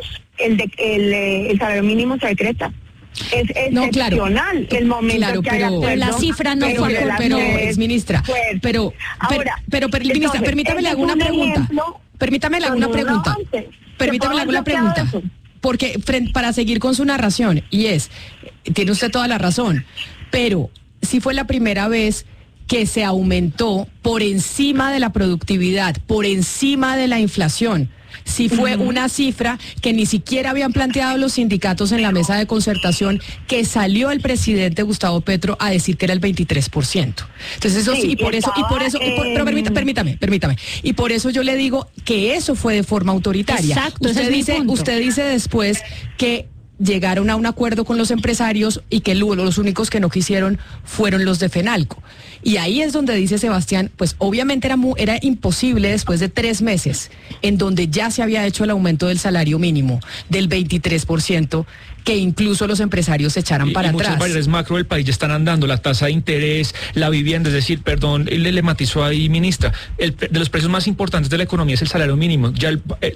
el salario mínimo se decreta. Es excepcional el momento que haya acuerdo, pero la cifra no fue acuerdo. Pero es ministra. Pero ministra, permítame le hago una pregunta. Permítame le hago una pregunta. Permítame le hago una pregunta. Porque para seguir con su narración, y tiene usted toda la razón, pero si fue la primera vez que se aumentó por encima de la productividad, por encima de la inflación. Si fue una cifra que ni siquiera habían planteado los sindicatos en la mesa de concertación, que salió el presidente Gustavo Petro a decir que era el 23%. Entonces eso sí, pero permítame. Y por eso yo le digo que eso fue de forma autoritaria. Exacto, usted dice después que llegaron a un acuerdo con los empresarios y que los únicos que no quisieron fueron los de FENALCO. Y ahí es donde dice Sebastián, pues obviamente era imposible después de 3 meses, en donde ya se había hecho el aumento del salario mínimo del 23%, que incluso los empresarios se echaran para atrás. Muchas variables macro del país ya están andando, la tasa de interés, la vivienda, es decir, perdón, le matizó ahí, ministra, de los precios más importantes de la economía es el salario mínimo. Ya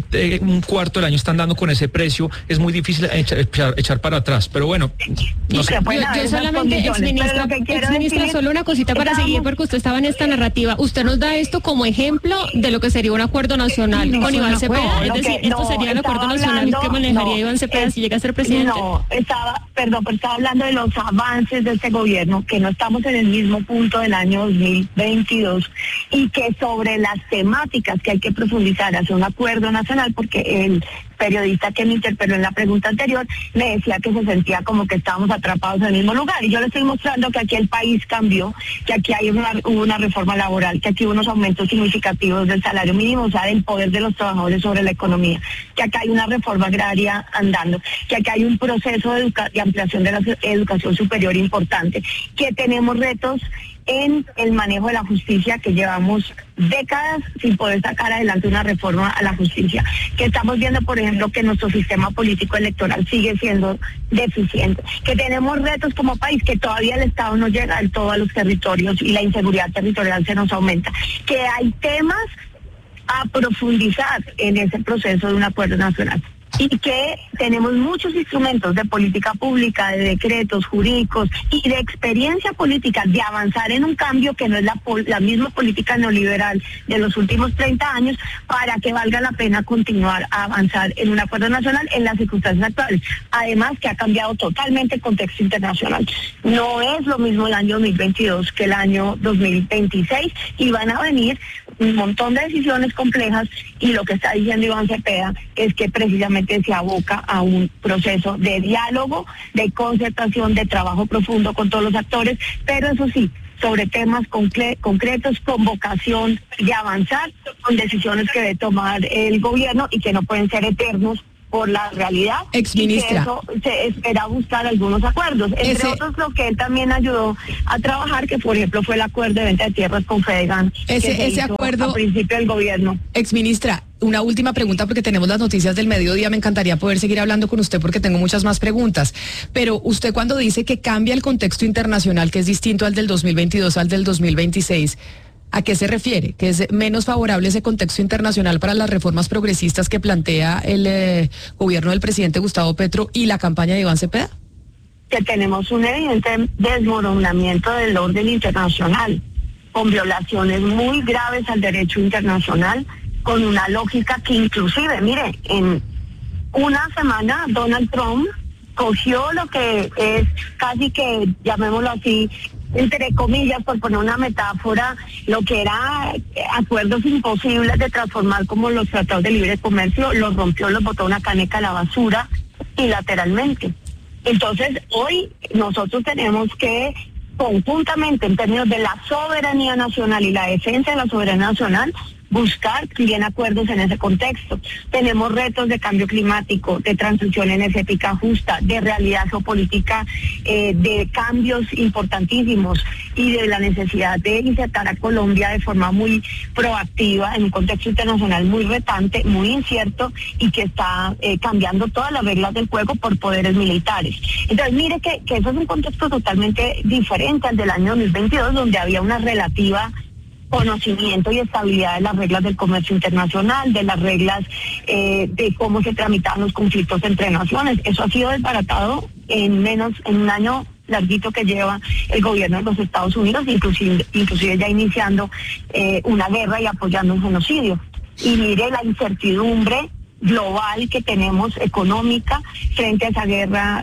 un cuarto del año están dando con ese precio, es muy difícil echar para atrás, pero bueno, no sé. Yo solamente, exministra, solo una cosita para seguir, porque usted estaba en esta narrativa. Usted nos da esto como ejemplo de lo que sería un acuerdo nacional con Iván Cepeda. Es decir, esto sería el acuerdo nacional que manejaría Iván Cepeda si llega a ser presidente. No, estaba hablando de los avances de este gobierno, que no estamos en el mismo punto del año 2022 y que sobre las temáticas que hay que profundizar hacia un acuerdo nacional, porque el periodista que me interpeló en la pregunta anterior me decía que se sentía como que estábamos atrapados en el mismo lugar, y yo le estoy mostrando que aquí el país cambió, que aquí hubo una reforma laboral, que aquí hubo unos aumentos significativos del salario mínimo, o sea, del poder de los trabajadores sobre la economía, que acá hay una reforma agraria andando, que acá hay un proceso de ampliación de la educación superior importante, que tenemos retos en el manejo de la justicia, que llevamos décadas sin poder sacar adelante una reforma a la justicia, que estamos viendo, por ejemplo, que nuestro sistema político electoral sigue siendo deficiente, que tenemos retos como país, que todavía el Estado no llega del todo a los territorios y la inseguridad territorial se nos aumenta, que hay temas a profundizar en ese proceso de un acuerdo nacional. Y que tenemos muchos instrumentos de política pública, de decretos jurídicos y de experiencia política de avanzar en un cambio que no es la misma política neoliberal de los últimos 30 años, para que valga la pena continuar a avanzar en un acuerdo nacional en las circunstancias actuales. Además, que ha cambiado totalmente el contexto internacional. No es lo mismo el año 2022 que el año 2026, y van a venir un montón de decisiones complejas, y lo que está diciendo Iván Cepeda es que precisamente se aboca a un proceso de diálogo, de concertación, de trabajo profundo con todos los actores, pero eso sí, sobre temas concretos, con vocación de avanzar, con decisiones que debe tomar el gobierno y que no pueden ser eternos por la realidad. Exministra. Y que eso se espera buscar algunos acuerdos. Entre otros, lo que él también ayudó a trabajar, que por ejemplo fue el acuerdo de venta de tierras con Fedegan, ese acuerdo a principio del gobierno. Exministra, una última pregunta porque tenemos las noticias del mediodía. Me encantaría poder seguir hablando con usted porque tengo muchas más preguntas. Pero usted cuando dice que cambia el contexto internacional, que es distinto al del 2022 al del 2026, ¿a qué se refiere? ¿Que es menos favorable ese contexto internacional para las reformas progresistas que plantea el gobierno del presidente Gustavo Petro y la campaña de Iván Cepeda? Que tenemos un evidente desmoronamiento del orden internacional, con violaciones muy graves al derecho internacional, con una lógica que inclusive, mire, en una semana Donald Trump cogió lo que es casi que, llamémoslo así, entre comillas, por poner una metáfora, lo que era acuerdos imposibles de transformar como los tratados de libre comercio, los rompió, los botó una caneca a la basura unilateralmente. Entonces, hoy nosotros tenemos que conjuntamente, en términos de la soberanía nacional y la defensa de la soberanía nacional, buscar bien acuerdos en ese contexto. Tenemos retos de cambio climático, de transición energética justa, de realidad geopolítica, de cambios importantísimos y de la necesidad de insertar a Colombia de forma muy proactiva en un contexto internacional muy retante, muy incierto y que está cambiando todas las reglas del juego por poderes militares. Entonces, mire que eso es un contexto totalmente diferente al del año 2022, donde había una relativa conocimiento y estabilidad de las reglas del comercio internacional, de las reglas de cómo se tramitaban los conflictos entre naciones. Eso ha sido desbaratado en un año larguito que lleva el gobierno de los Estados Unidos, inclusive ya iniciando una guerra y apoyando un genocidio. Y mire la incertidumbre global que tenemos económica frente a esa guerra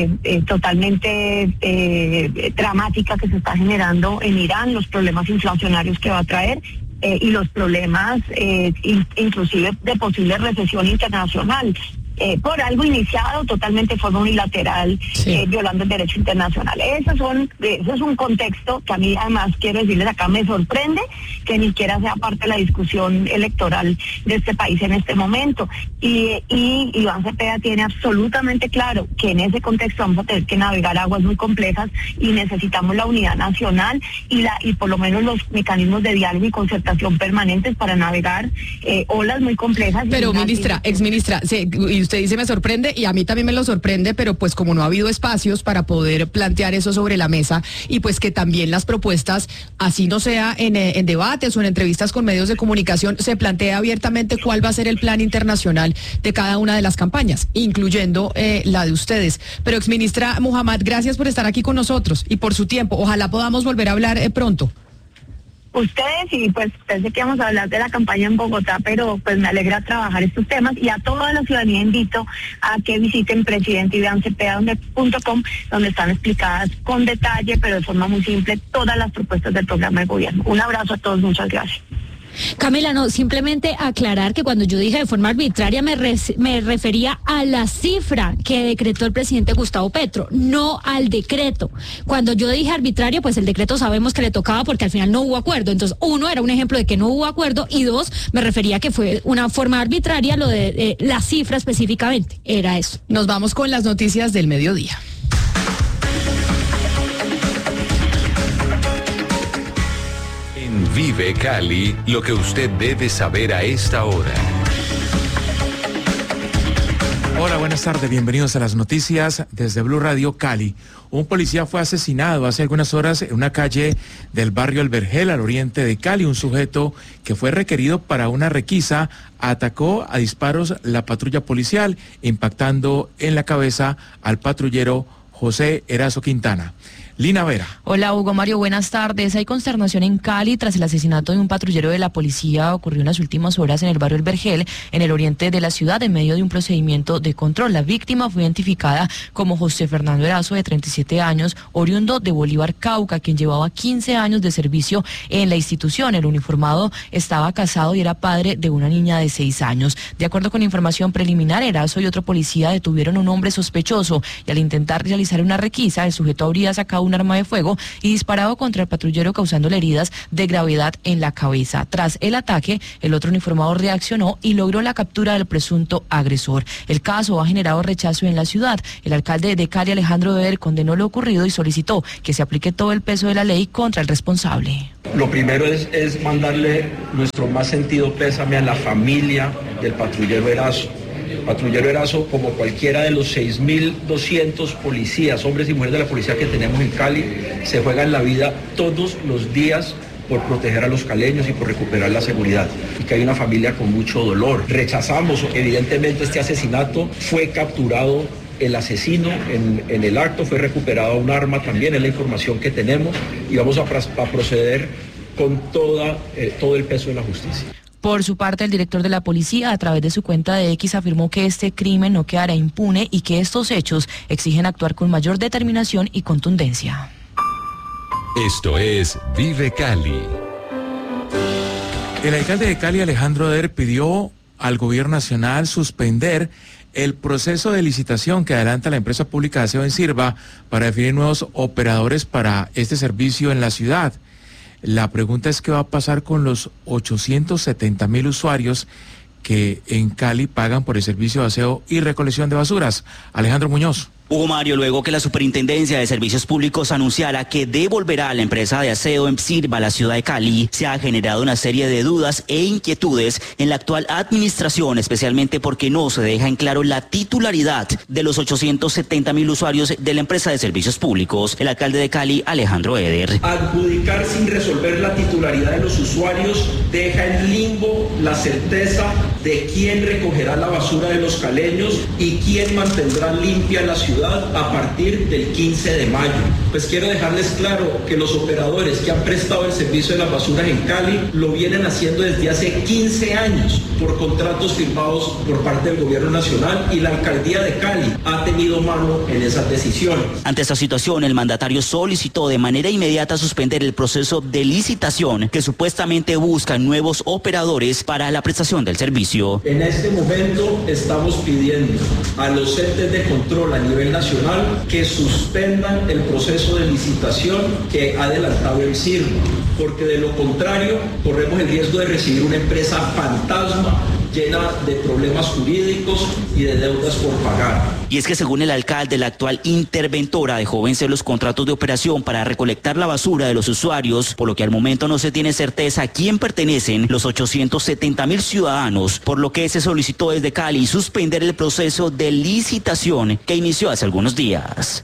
totalmente dramática que se está generando en Irán, los problemas inflacionarios que va a traer y los problemas inclusive de posible recesión internacional. Por algo iniciado totalmente de forma unilateral, sí, violando el derecho internacional. Eso es un contexto que a mí, además, quiero decirles acá, me sorprende que ni siquiera sea parte de la discusión electoral de este país en este momento. Y Iván Cepeda tiene absolutamente claro que en ese contexto vamos a tener que navegar aguas muy complejas y necesitamos la unidad nacional y por lo menos los mecanismos de diálogo y concertación permanentes para navegar olas muy complejas. Pero, exministra, usted dice me sorprende y a mí también me lo sorprende, pero pues como no ha habido espacios para poder plantear eso sobre la mesa y pues que también las propuestas, así no sea en debates o en entrevistas con medios de comunicación, se plantea abiertamente cuál va a ser el plan internacional de cada una de las campañas, incluyendo la de ustedes. Pero exministra Muhammad, gracias por estar aquí con nosotros y por su tiempo. Ojalá podamos volver a hablar pronto. Ustedes, y pues pensé que íbamos a hablar de la campaña en Bogotá, pero pues me alegra trabajar estos temas y a toda la ciudadanía invito a que visiten presidenteivancepeda.com, donde están explicadas con detalle, pero de forma muy simple, todas las propuestas del programa de gobierno. Un abrazo a todos, muchas gracias. Camila, no, simplemente aclarar que cuando yo dije de forma arbitraria me refería a la cifra que decretó el presidente Gustavo Petro, no al decreto. Cuando yo dije arbitraria, pues el decreto sabemos que le tocaba porque al final no hubo acuerdo. Entonces, uno, era un ejemplo de que no hubo acuerdo y dos, me refería a que fue una forma arbitraria lo de la cifra específicamente. Era eso. Nos vamos con las noticias del mediodía. Vive Cali, lo que usted debe saber a esta hora. Hola, buenas tardes, bienvenidos a las noticias desde Blue Radio Cali. Un policía fue asesinado hace algunas horas en una calle del barrio El Vergel, al oriente de Cali. Un sujeto que fue requerido para una requisa atacó a disparos la patrulla policial, impactando en la cabeza al patrullero José Erazo Quintana. Lina Vera. Hola Hugo Mario, buenas tardes. Hay consternación en Cali tras el asesinato de un patrullero de la policía. Ocurrió en las últimas horas en el barrio El Vergel, en el oriente de la ciudad, en medio de un procedimiento de control. La víctima fue identificada como José Fernando Erazo, de 37 años, oriundo de Bolívar, Cauca, quien llevaba 15 años de servicio en la institución. El uniformado estaba casado y era padre de una niña de 6 años. De acuerdo con información preliminar, Erazo y otro policía detuvieron a un hombre sospechoso y al intentar realizar una requisa, el sujeto habría sacado un un arma de fuego y disparado contra el patrullero, causándole heridas de gravedad en la cabeza. Tras el ataque, el otro uniformado reaccionó y logró la captura del presunto agresor. El caso ha generado rechazo en la ciudad. El alcalde de Cali, Alejandro Eder, condenó lo ocurrido y solicitó que se aplique todo el peso de la ley contra el responsable. Lo primero es mandarle nuestro más sentido pésame a la familia del patrullero Erazo. Patrullero Erazo, como cualquiera de los 6.200 policías, hombres y mujeres de la policía que tenemos en Cali, se juegan la vida todos los días por proteger a los caleños y por recuperar la seguridad, y que hay una familia con mucho dolor. Rechazamos evidentemente este asesinato. Fue capturado el asesino en el acto, fue recuperado un arma también, es la información que tenemos, y vamos a proceder con todo el peso de la justicia. Por su parte, el director de la policía, a través de su cuenta de X, afirmó que este crimen no quedará impune y que estos hechos exigen actuar con mayor determinación y contundencia. Esto es Vive Cali. El alcalde de Cali, Alejandro Eder, pidió al gobierno nacional suspender el proceso de licitación que adelanta la empresa pública de aseo Ensirva para definir nuevos operadores para este servicio en la ciudad. La pregunta es qué va a pasar con los 870.000 usuarios que en Cali pagan por el servicio de aseo y recolección de basuras. Alejandro Muñoz. Hugo Mario, luego que la Superintendencia de Servicios Públicos anunciara que devolverá a la empresa de aseo Ensirva a la ciudad de Cali, se ha generado una serie de dudas e inquietudes en la actual administración, especialmente porque no se deja en claro la titularidad de los 870.000 usuarios de la empresa de servicios públicos. El alcalde de Cali, Alejandro Eder. Adjudicar sin resolver la titularidad de los usuarios deja en limbo la certeza de quién recogerá la basura de los caleños y quién mantendrá limpia la ciudad a partir del 15 de mayo. Pues quiero dejarles claro que los operadores que han prestado el servicio de las basuras en Cali lo vienen haciendo desde hace 15 años por contratos firmados por parte del gobierno nacional, y la alcaldía de Cali ha tenido mano en esas decisiones. Ante esta situación, el mandatario solicitó de manera inmediata suspender el proceso de licitación que supuestamente busca nuevos operadores para la prestación del servicio. En este momento estamos pidiendo a los entes de control a nivel nacional que suspendan el proceso de licitación que ha adelantado el Ensirva, porque de lo contrario corremos el riesgo de recibir una empresa fantasma llena de problemas jurídicos y de deudas por pagar. Y es que según el alcalde, la actual interventora dejó vencer los contratos de operación para recolectar la basura de los usuarios, por lo que al momento no se tiene certeza a quién pertenecen los 870.000 ciudadanos, por lo que se solicitó desde Cali suspender el proceso de licitación que inició hace algunos días.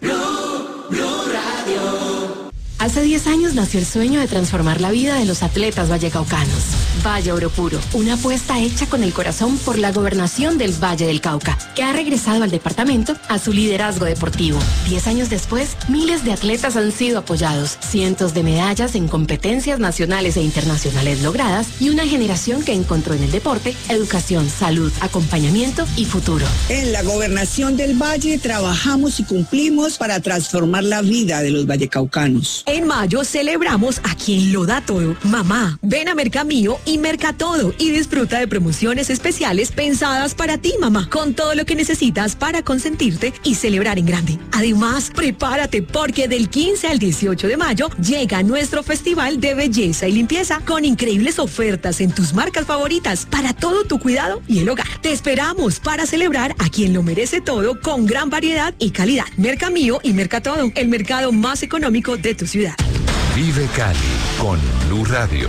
Hace 10 años nació el sueño de transformar la vida de los atletas vallecaucanos. Valle Oro Puro, una apuesta hecha con el corazón por la gobernación del Valle del Cauca, que ha regresado al departamento a su liderazgo deportivo. 10 años después, miles de atletas han sido apoyados, cientos de medallas en competencias nacionales e internacionales logradas, y una generación que encontró en el deporte educación, salud, acompañamiento y futuro. En la gobernación del Valle trabajamos y cumplimos para transformar la vida de los vallecaucanos. En mayo celebramos a quien lo da todo. Mamá, ven a Mercamío y Merca Todo y disfruta de promociones especiales pensadas para ti, mamá, con todo lo que necesitas para consentirte y celebrar en grande. Además, prepárate porque del 15 al 18 de mayo llega nuestro Festival de Belleza y Limpieza con increíbles ofertas en tus marcas favoritas para todo tu cuidado y el hogar. Te esperamos para celebrar a quien lo merece todo con gran variedad y calidad. Mercamío y Merca Todo, el mercado más económico de tu ciudad. Vive Cali con Blue Radio.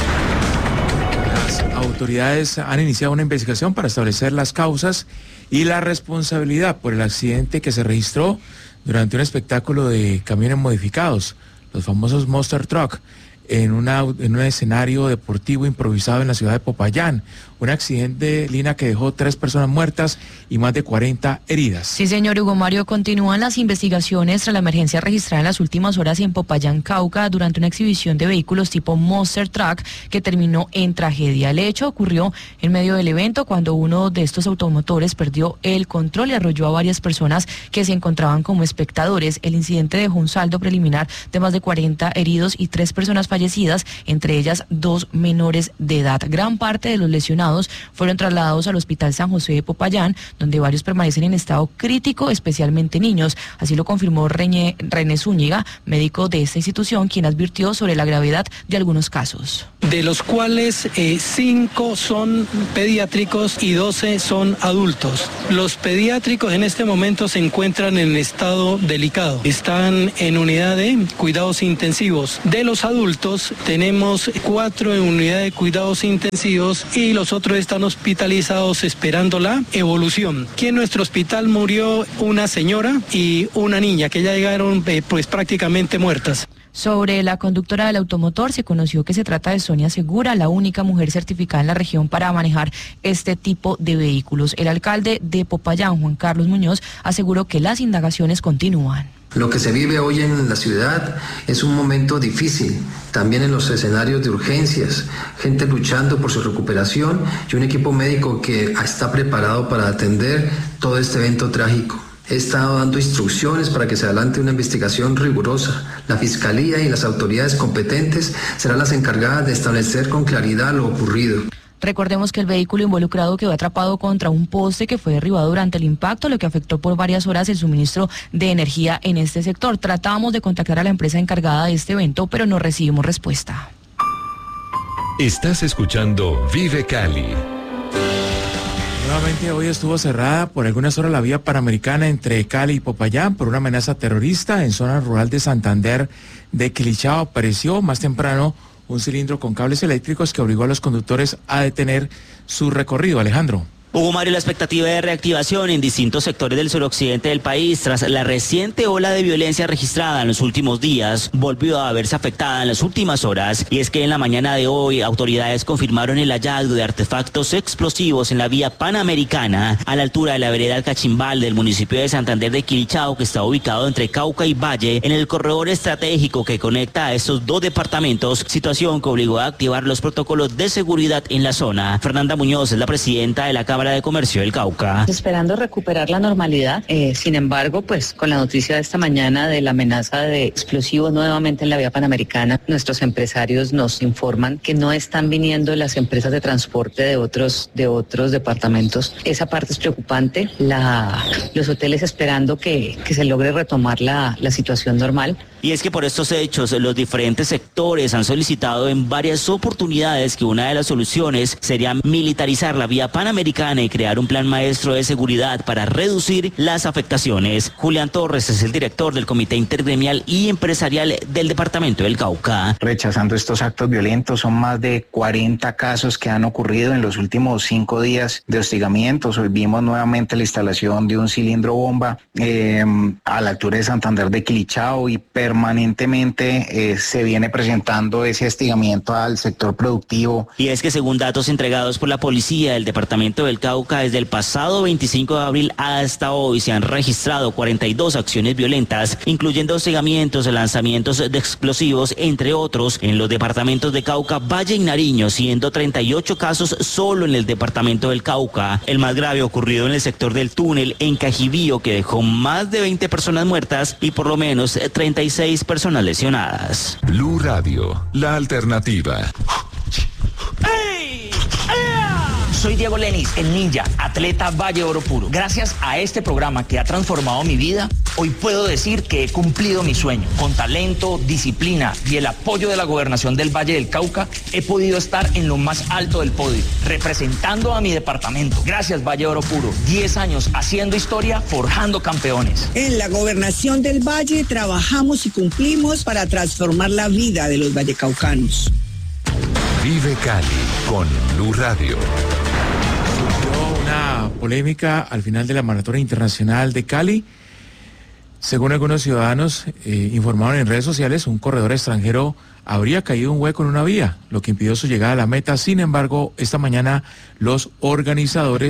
Las autoridades han iniciado una investigación para establecer las causas y la responsabilidad por el accidente que se registró durante un espectáculo de camiones modificados, los famosos Monster Truck, en un escenario deportivo improvisado en la ciudad de Popayán. Un accidente, Lina, que dejó 3 personas muertas y más de 40 heridas. Sí, señor Hugo Mario, continúan las investigaciones tras la emergencia registrada en las últimas horas en Popayán, Cauca, durante una exhibición de vehículos tipo Monster Truck que terminó en tragedia. El hecho ocurrió en medio del evento cuando uno de estos automotores perdió el control y arrolló a varias personas que se encontraban como espectadores. El incidente dejó un saldo preliminar de más de 40 heridos y 3 personas fallecidas fallecidas, entre ellas 2 menores de edad. Gran parte de los lesionados fueron trasladados al Hospital San José de Popayán, donde varios permanecen en estado crítico, especialmente niños. Así lo confirmó René Zúñiga, médico de esta institución, quien advirtió sobre la gravedad de algunos casos. De los cuales 5 son pediátricos y 12 son adultos. Los pediátricos en este momento se encuentran en estado delicado. Están en unidad de cuidados intensivos. De los adultos tenemos 4 en unidad de cuidados intensivos y los otros están hospitalizados esperando la evolución. Aquí en nuestro hospital murió una señora y una niña que ya llegaron pues prácticamente muertas. Sobre la conductora del automotor, se conoció que se trata de Sonia Segura, la única mujer certificada en la región para manejar este tipo de vehículos. El alcalde de Popayán, Juan Carlos Muñoz, aseguró que las indagaciones continúan. Lo que se vive hoy en la ciudad es un momento difícil, también en los escenarios de urgencias, gente luchando por su recuperación y un equipo médico que está preparado para atender todo este evento trágico. He estado dando instrucciones para que se adelante una investigación rigurosa. La Fiscalía y las autoridades competentes serán las encargadas de establecer con claridad lo ocurrido. Recordemos que el vehículo involucrado quedó atrapado contra un poste que fue derribado durante el impacto, lo que afectó por varias horas el suministro de energía en este sector. Tratábamos de contactar a la empresa encargada de este evento, pero no recibimos respuesta. Estás escuchando Vive Cali. Nuevamente hoy estuvo cerrada por algunas horas la vía panamericana entre Cali y Popayán por una amenaza terrorista en zona rural de Santander de Quilichao. Apareció más temprano un cilindro con cables eléctricos que obligó a los conductores a detener su recorrido. Alejandro. Hugo Mario, la expectativa de reactivación en distintos sectores del suroccidente del país tras la reciente ola de violencia registrada en los últimos días volvió a verse afectada en las últimas horas, y es que en la mañana de hoy autoridades confirmaron el hallazgo de artefactos explosivos en la vía panamericana a la altura de la vereda El Cachimbal del municipio de Santander de Quilichao, que está ubicado entre Cauca y Valle en el corredor estratégico que conecta a estos 2 departamentos, situación que obligó a activar los protocolos de seguridad en la zona. Fernanda Muñoz es la presidenta de la Cámara de Comercio del Cauca. Esperando recuperar la normalidad, sin embargo, pues con la noticia de esta mañana de la amenaza de explosivos nuevamente en la vía panamericana, nuestros empresarios nos informan que no están viniendo las empresas de transporte de otros departamentos. Esa parte es preocupante. Los hoteles esperando que se logre retomar la situación normal. Y es que por estos hechos, los diferentes sectores han solicitado en varias oportunidades que una de las soluciones sería militarizar la vía panamericana y crear un plan maestro de seguridad para reducir las afectaciones. Julián Torres es el director del Comité Intergremial y Empresarial del Departamento del Cauca. Rechazando estos actos violentos, son más de 40 casos que han ocurrido en los últimos 5 días de hostigamientos. Hoy vimos nuevamente la instalación de un cilindro bomba a la altura de Santander de Quilichao, y permanentemente se viene presentando ese hostigamiento al sector productivo. Y es que según datos entregados por la policía del Departamento del Cauca, desde el pasado 25 de abril hasta hoy se han registrado 42 acciones violentas, incluyendo hostigamientos, lanzamientos de explosivos, entre otros, en los departamentos de Cauca, Valle y Nariño, siendo 38 casos solo en el departamento del Cauca. El más grave ocurrido en el sector del túnel en Cajibío, que dejó más de 20 personas muertas y por lo menos 36 personas lesionadas. Blue Radio, la alternativa. Soy Diego Lenis, el ninja, atleta Valle Oro Puro. Gracias a este programa que ha transformado mi vida, hoy puedo decir que he cumplido mi sueño. Con talento, disciplina y el apoyo de la gobernación del Valle del Cauca, he podido estar en lo más alto del podio, representando a mi departamento. Gracias, Valle Oro Puro. 10 años haciendo historia, forjando campeones. En la gobernación del Valle trabajamos y cumplimos para transformar la vida de los vallecaucanos. Vive Cali con Blue Radio. Una polémica al final de la Maratón Internacional de Cali. Según algunos ciudadanos informaron en redes sociales, un corredor extranjero habría caído un hueco en una vía, lo que impidió su llegada a la meta. Sin embargo, esta mañana los organizadores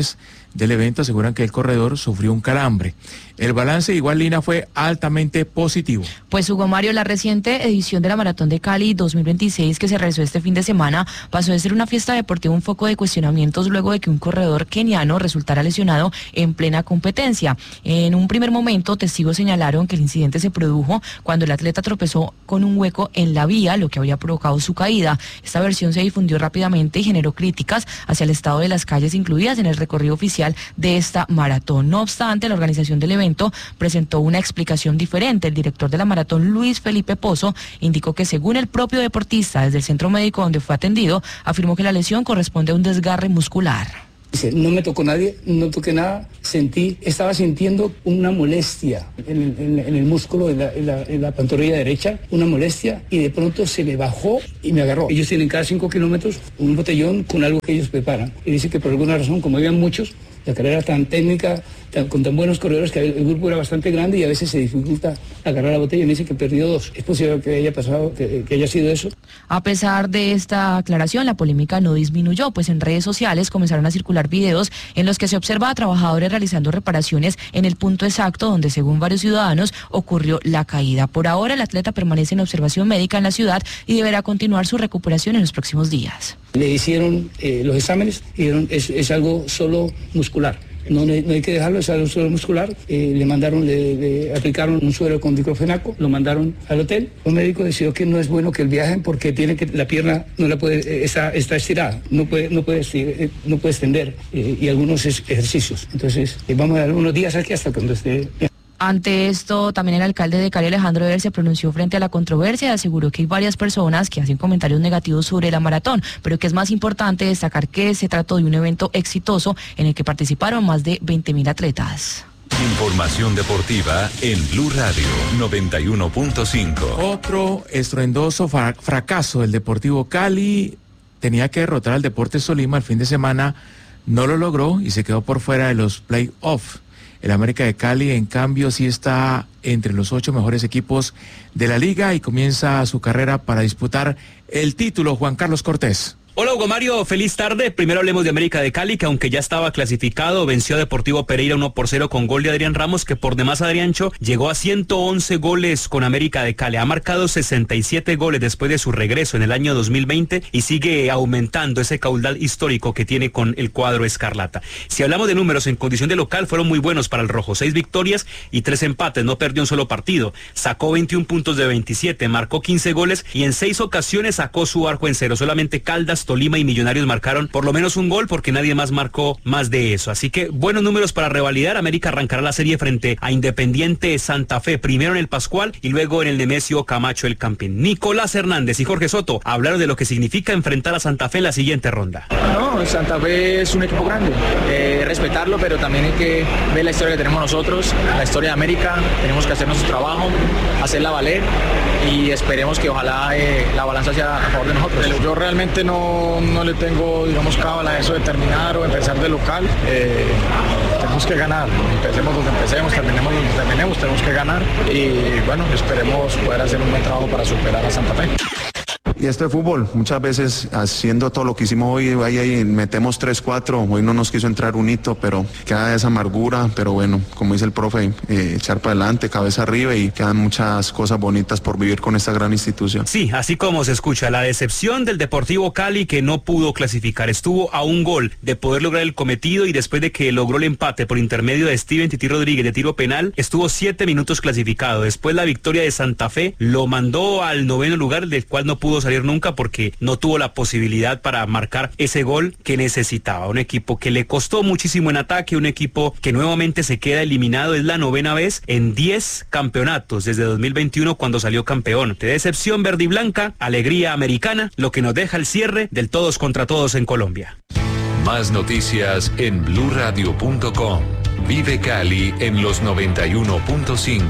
del evento aseguran que el corredor sufrió un calambre. El balance igual, Lina, fue altamente positivo. Pues Hugo Mario, la reciente edición de la Maratón de Cali 2026 que se realizó este fin de semana pasó de ser una fiesta deportiva un foco de cuestionamientos luego de que un corredor keniano resultara lesionado en plena competencia. En un primer momento, testigos señalaron que el incidente se produjo cuando el atleta tropezó con un hueco en la vía, lo que habría provocado su caída. Esta versión se difundió rápidamente y generó críticas hacia el estado de las calles incluidas en el recorrido oficial de esta maratón. No obstante, la organización del evento presentó una explicación diferente. El director de la maratón, Luis Felipe Pozo, indicó que según el propio deportista, desde el centro médico donde fue atendido, afirmó que la lesión corresponde a un desgarre muscular. Dice, no me tocó nadie, no toqué nada, estaba sintiendo una molestia en el músculo, en la pantorrilla derecha, una molestia, y de pronto se me bajó y me agarró. Ellos tienen cada 5 kilómetros un botellón con algo que ellos preparan. Y dice que por alguna razón, como habían muchos, la carrera tan técnica, con tan buenos corredores, que el grupo era bastante grande y a veces se dificulta agarrar la botella. Me dice que perdió 2. ¿Es posible que haya pasado, que haya sido eso? A pesar de esta aclaración, la polémica no disminuyó, pues en redes sociales comenzaron a circular videos en los que se observa a trabajadores realizando reparaciones en el punto exacto donde, según varios ciudadanos, ocurrió la caída. Por ahora, el atleta permanece en observación médica en la ciudad y deberá continuar su recuperación en los próximos días. Le hicieron los exámenes y dijeron es algo solo muscular. No hay que dejarlo, es algo solo muscular. Le mandaron, le aplicaron un suero con diclofenaco, lo mandaron al hotel. Un médico decidió que no es bueno que él viaje porque la pierna no la puede, está estirada, no puede extender y algunos ejercicios. Entonces vamos a dar unos días aquí hasta cuando esté. Ante esto, también el alcalde de Cali, Alejandro Eder, se pronunció frente a la controversia y aseguró que hay varias personas que hacen comentarios negativos sobre la maratón, pero que es más importante destacar que se trató de un evento exitoso en el que participaron más de 20.000 atletas. Información deportiva en Blue Radio 91.5. Otro estruendoso fracaso del Deportivo Cali. Tenía que derrotar al Deportes Tolima el fin de semana, no lo logró y se quedó por fuera de los play-off. El América de Cali, en cambio, sí está entre los 8 mejores equipos de la liga y comienza su carrera para disputar el título. Juan Carlos Cortés. Hola Hugo Mario, feliz tarde. Primero hablemos de América de Cali, que aunque ya estaba clasificado, venció a Deportivo Pereira 1-0 con gol de Adrián Ramos, que por demás Adriancho llegó a 111 goles con América de Cali. Ha marcado 67 goles después de su regreso en el año 2020 y sigue aumentando ese caudal histórico que tiene con el cuadro escarlata. Si hablamos de números en condición de local, fueron muy buenos para el rojo. 6 victorias y 3 empates, no perdió un solo partido. Sacó 21 puntos de 27, marcó 15 goles y en 6 ocasiones sacó su arco en cero. Solamente Caldas, Tolima y Millonarios marcaron por lo menos un gol porque nadie más marcó más de eso. Así que buenos números para revalidar. América arrancará la serie frente a Independiente Santa Fe, primero en el Pascual y luego en el Nemesio Camacho El Campín. Nicolás Hernández y Jorge Soto hablaron de lo que significa enfrentar a Santa Fe en la siguiente ronda. No, Santa Fe es un equipo grande, respetarlo, pero también hay que ver la historia que tenemos nosotros, la historia de América. Tenemos que hacer nuestro trabajo, hacerla valer y esperemos que ojalá la balanza sea a favor de nosotros. Yo realmente no le tengo, digamos, cábala a eso de terminar o empezar de local. Tenemos que ganar, empecemos donde empecemos, terminemos donde terminemos, tenemos que ganar y bueno, esperemos poder hacer un buen trabajo para superar a Santa Fe. Y esto de fútbol, muchas veces haciendo todo lo que hicimos hoy, ahí metemos 3-4, hoy no nos quiso entrar un hito, pero queda esa amargura, pero bueno, como dice el profe, echar para adelante, cabeza arriba y quedan muchas cosas bonitas por vivir con esta gran institución. Sí, así como se escucha, la decepción del Deportivo Cali que no pudo clasificar, estuvo a un gol de poder lograr el cometido y después de que logró el empate por intermedio de Steven Tití Rodríguez de tiro penal, estuvo 7 minutos clasificado. Después la victoria de Santa Fe lo mandó al 9º lugar, del cual no pudo salir nunca porque no tuvo la posibilidad para marcar ese gol que necesitaba. Un equipo que le costó muchísimo en ataque, un equipo que nuevamente se queda eliminado, es la 9ª vez en 10 campeonatos desde 2021 cuando salió campeón. De decepción verde y blanca, alegría americana, lo que nos deja el cierre del todos contra todos en Colombia. Más noticias en bluradio.com. Vive Cali en los 91.5.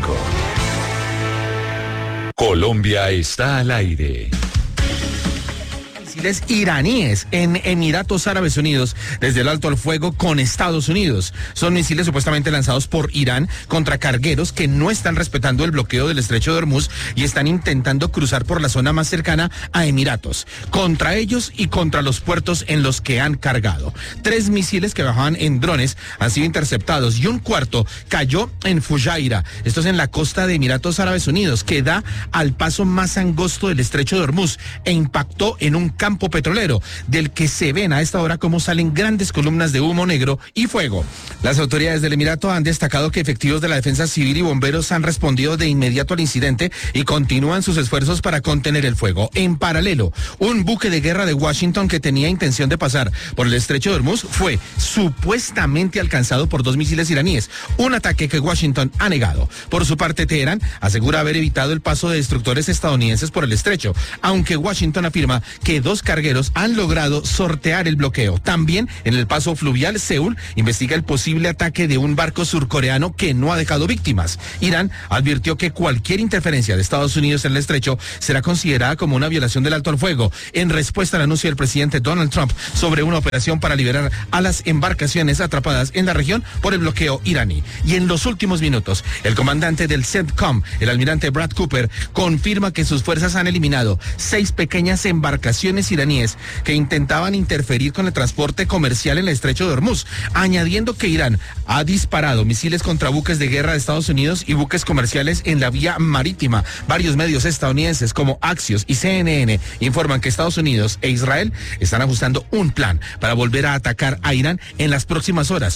Colombia está al aire. misiles iraníes en Emiratos Árabes Unidos desde el alto al fuego con Estados Unidos. Son misiles supuestamente lanzados por Irán contra cargueros que no están respetando el bloqueo del estrecho de Hormuz y están intentando cruzar por la zona más cercana a Emiratos, contra ellos y contra los puertos en los que han cargado. 3 misiles que bajaban en drones han sido interceptados y un cuarto cayó en Fujairah. Esto es en la costa de Emiratos Árabes Unidos, que da al paso más angosto del estrecho de Hormuz, e impactó en un campo petrolero del que se ven a esta hora como salen grandes columnas de humo negro y fuego. Las autoridades del Emirato han destacado que efectivos de la defensa civil y bomberos han respondido de inmediato al incidente y continúan sus esfuerzos para contener el fuego. En paralelo, un buque de guerra de Washington que tenía intención de pasar por el estrecho de Hormuz fue supuestamente alcanzado por 2 misiles iraníes, un ataque que Washington ha negado. Por su parte, Teherán asegura haber evitado el paso de destructores estadounidenses por el estrecho, aunque Washington afirma que 2 cargueros han logrado sortear el bloqueo. También en el paso fluvial, Seúl investiga el posible ataque de un barco surcoreano que no ha dejado víctimas. Irán advirtió que cualquier interferencia de Estados Unidos en el estrecho será considerada como una violación del alto al fuego, en respuesta al anuncio del presidente Donald Trump sobre una operación para liberar a las embarcaciones atrapadas en la región por el bloqueo iraní. Y en los últimos minutos, el comandante del CENTCOM, el almirante Brad Cooper, confirma que sus fuerzas han eliminado 6 pequeñas embarcaciones iraníes que intentaban interferir con el transporte comercial en el estrecho de Hormuz, añadiendo que Irán ha disparado misiles contra buques de guerra de Estados Unidos y buques comerciales en la vía marítima. Varios medios estadounidenses como Axios y CNN informan que Estados Unidos e Israel están ajustando un plan para volver a atacar a Irán en las próximas horas.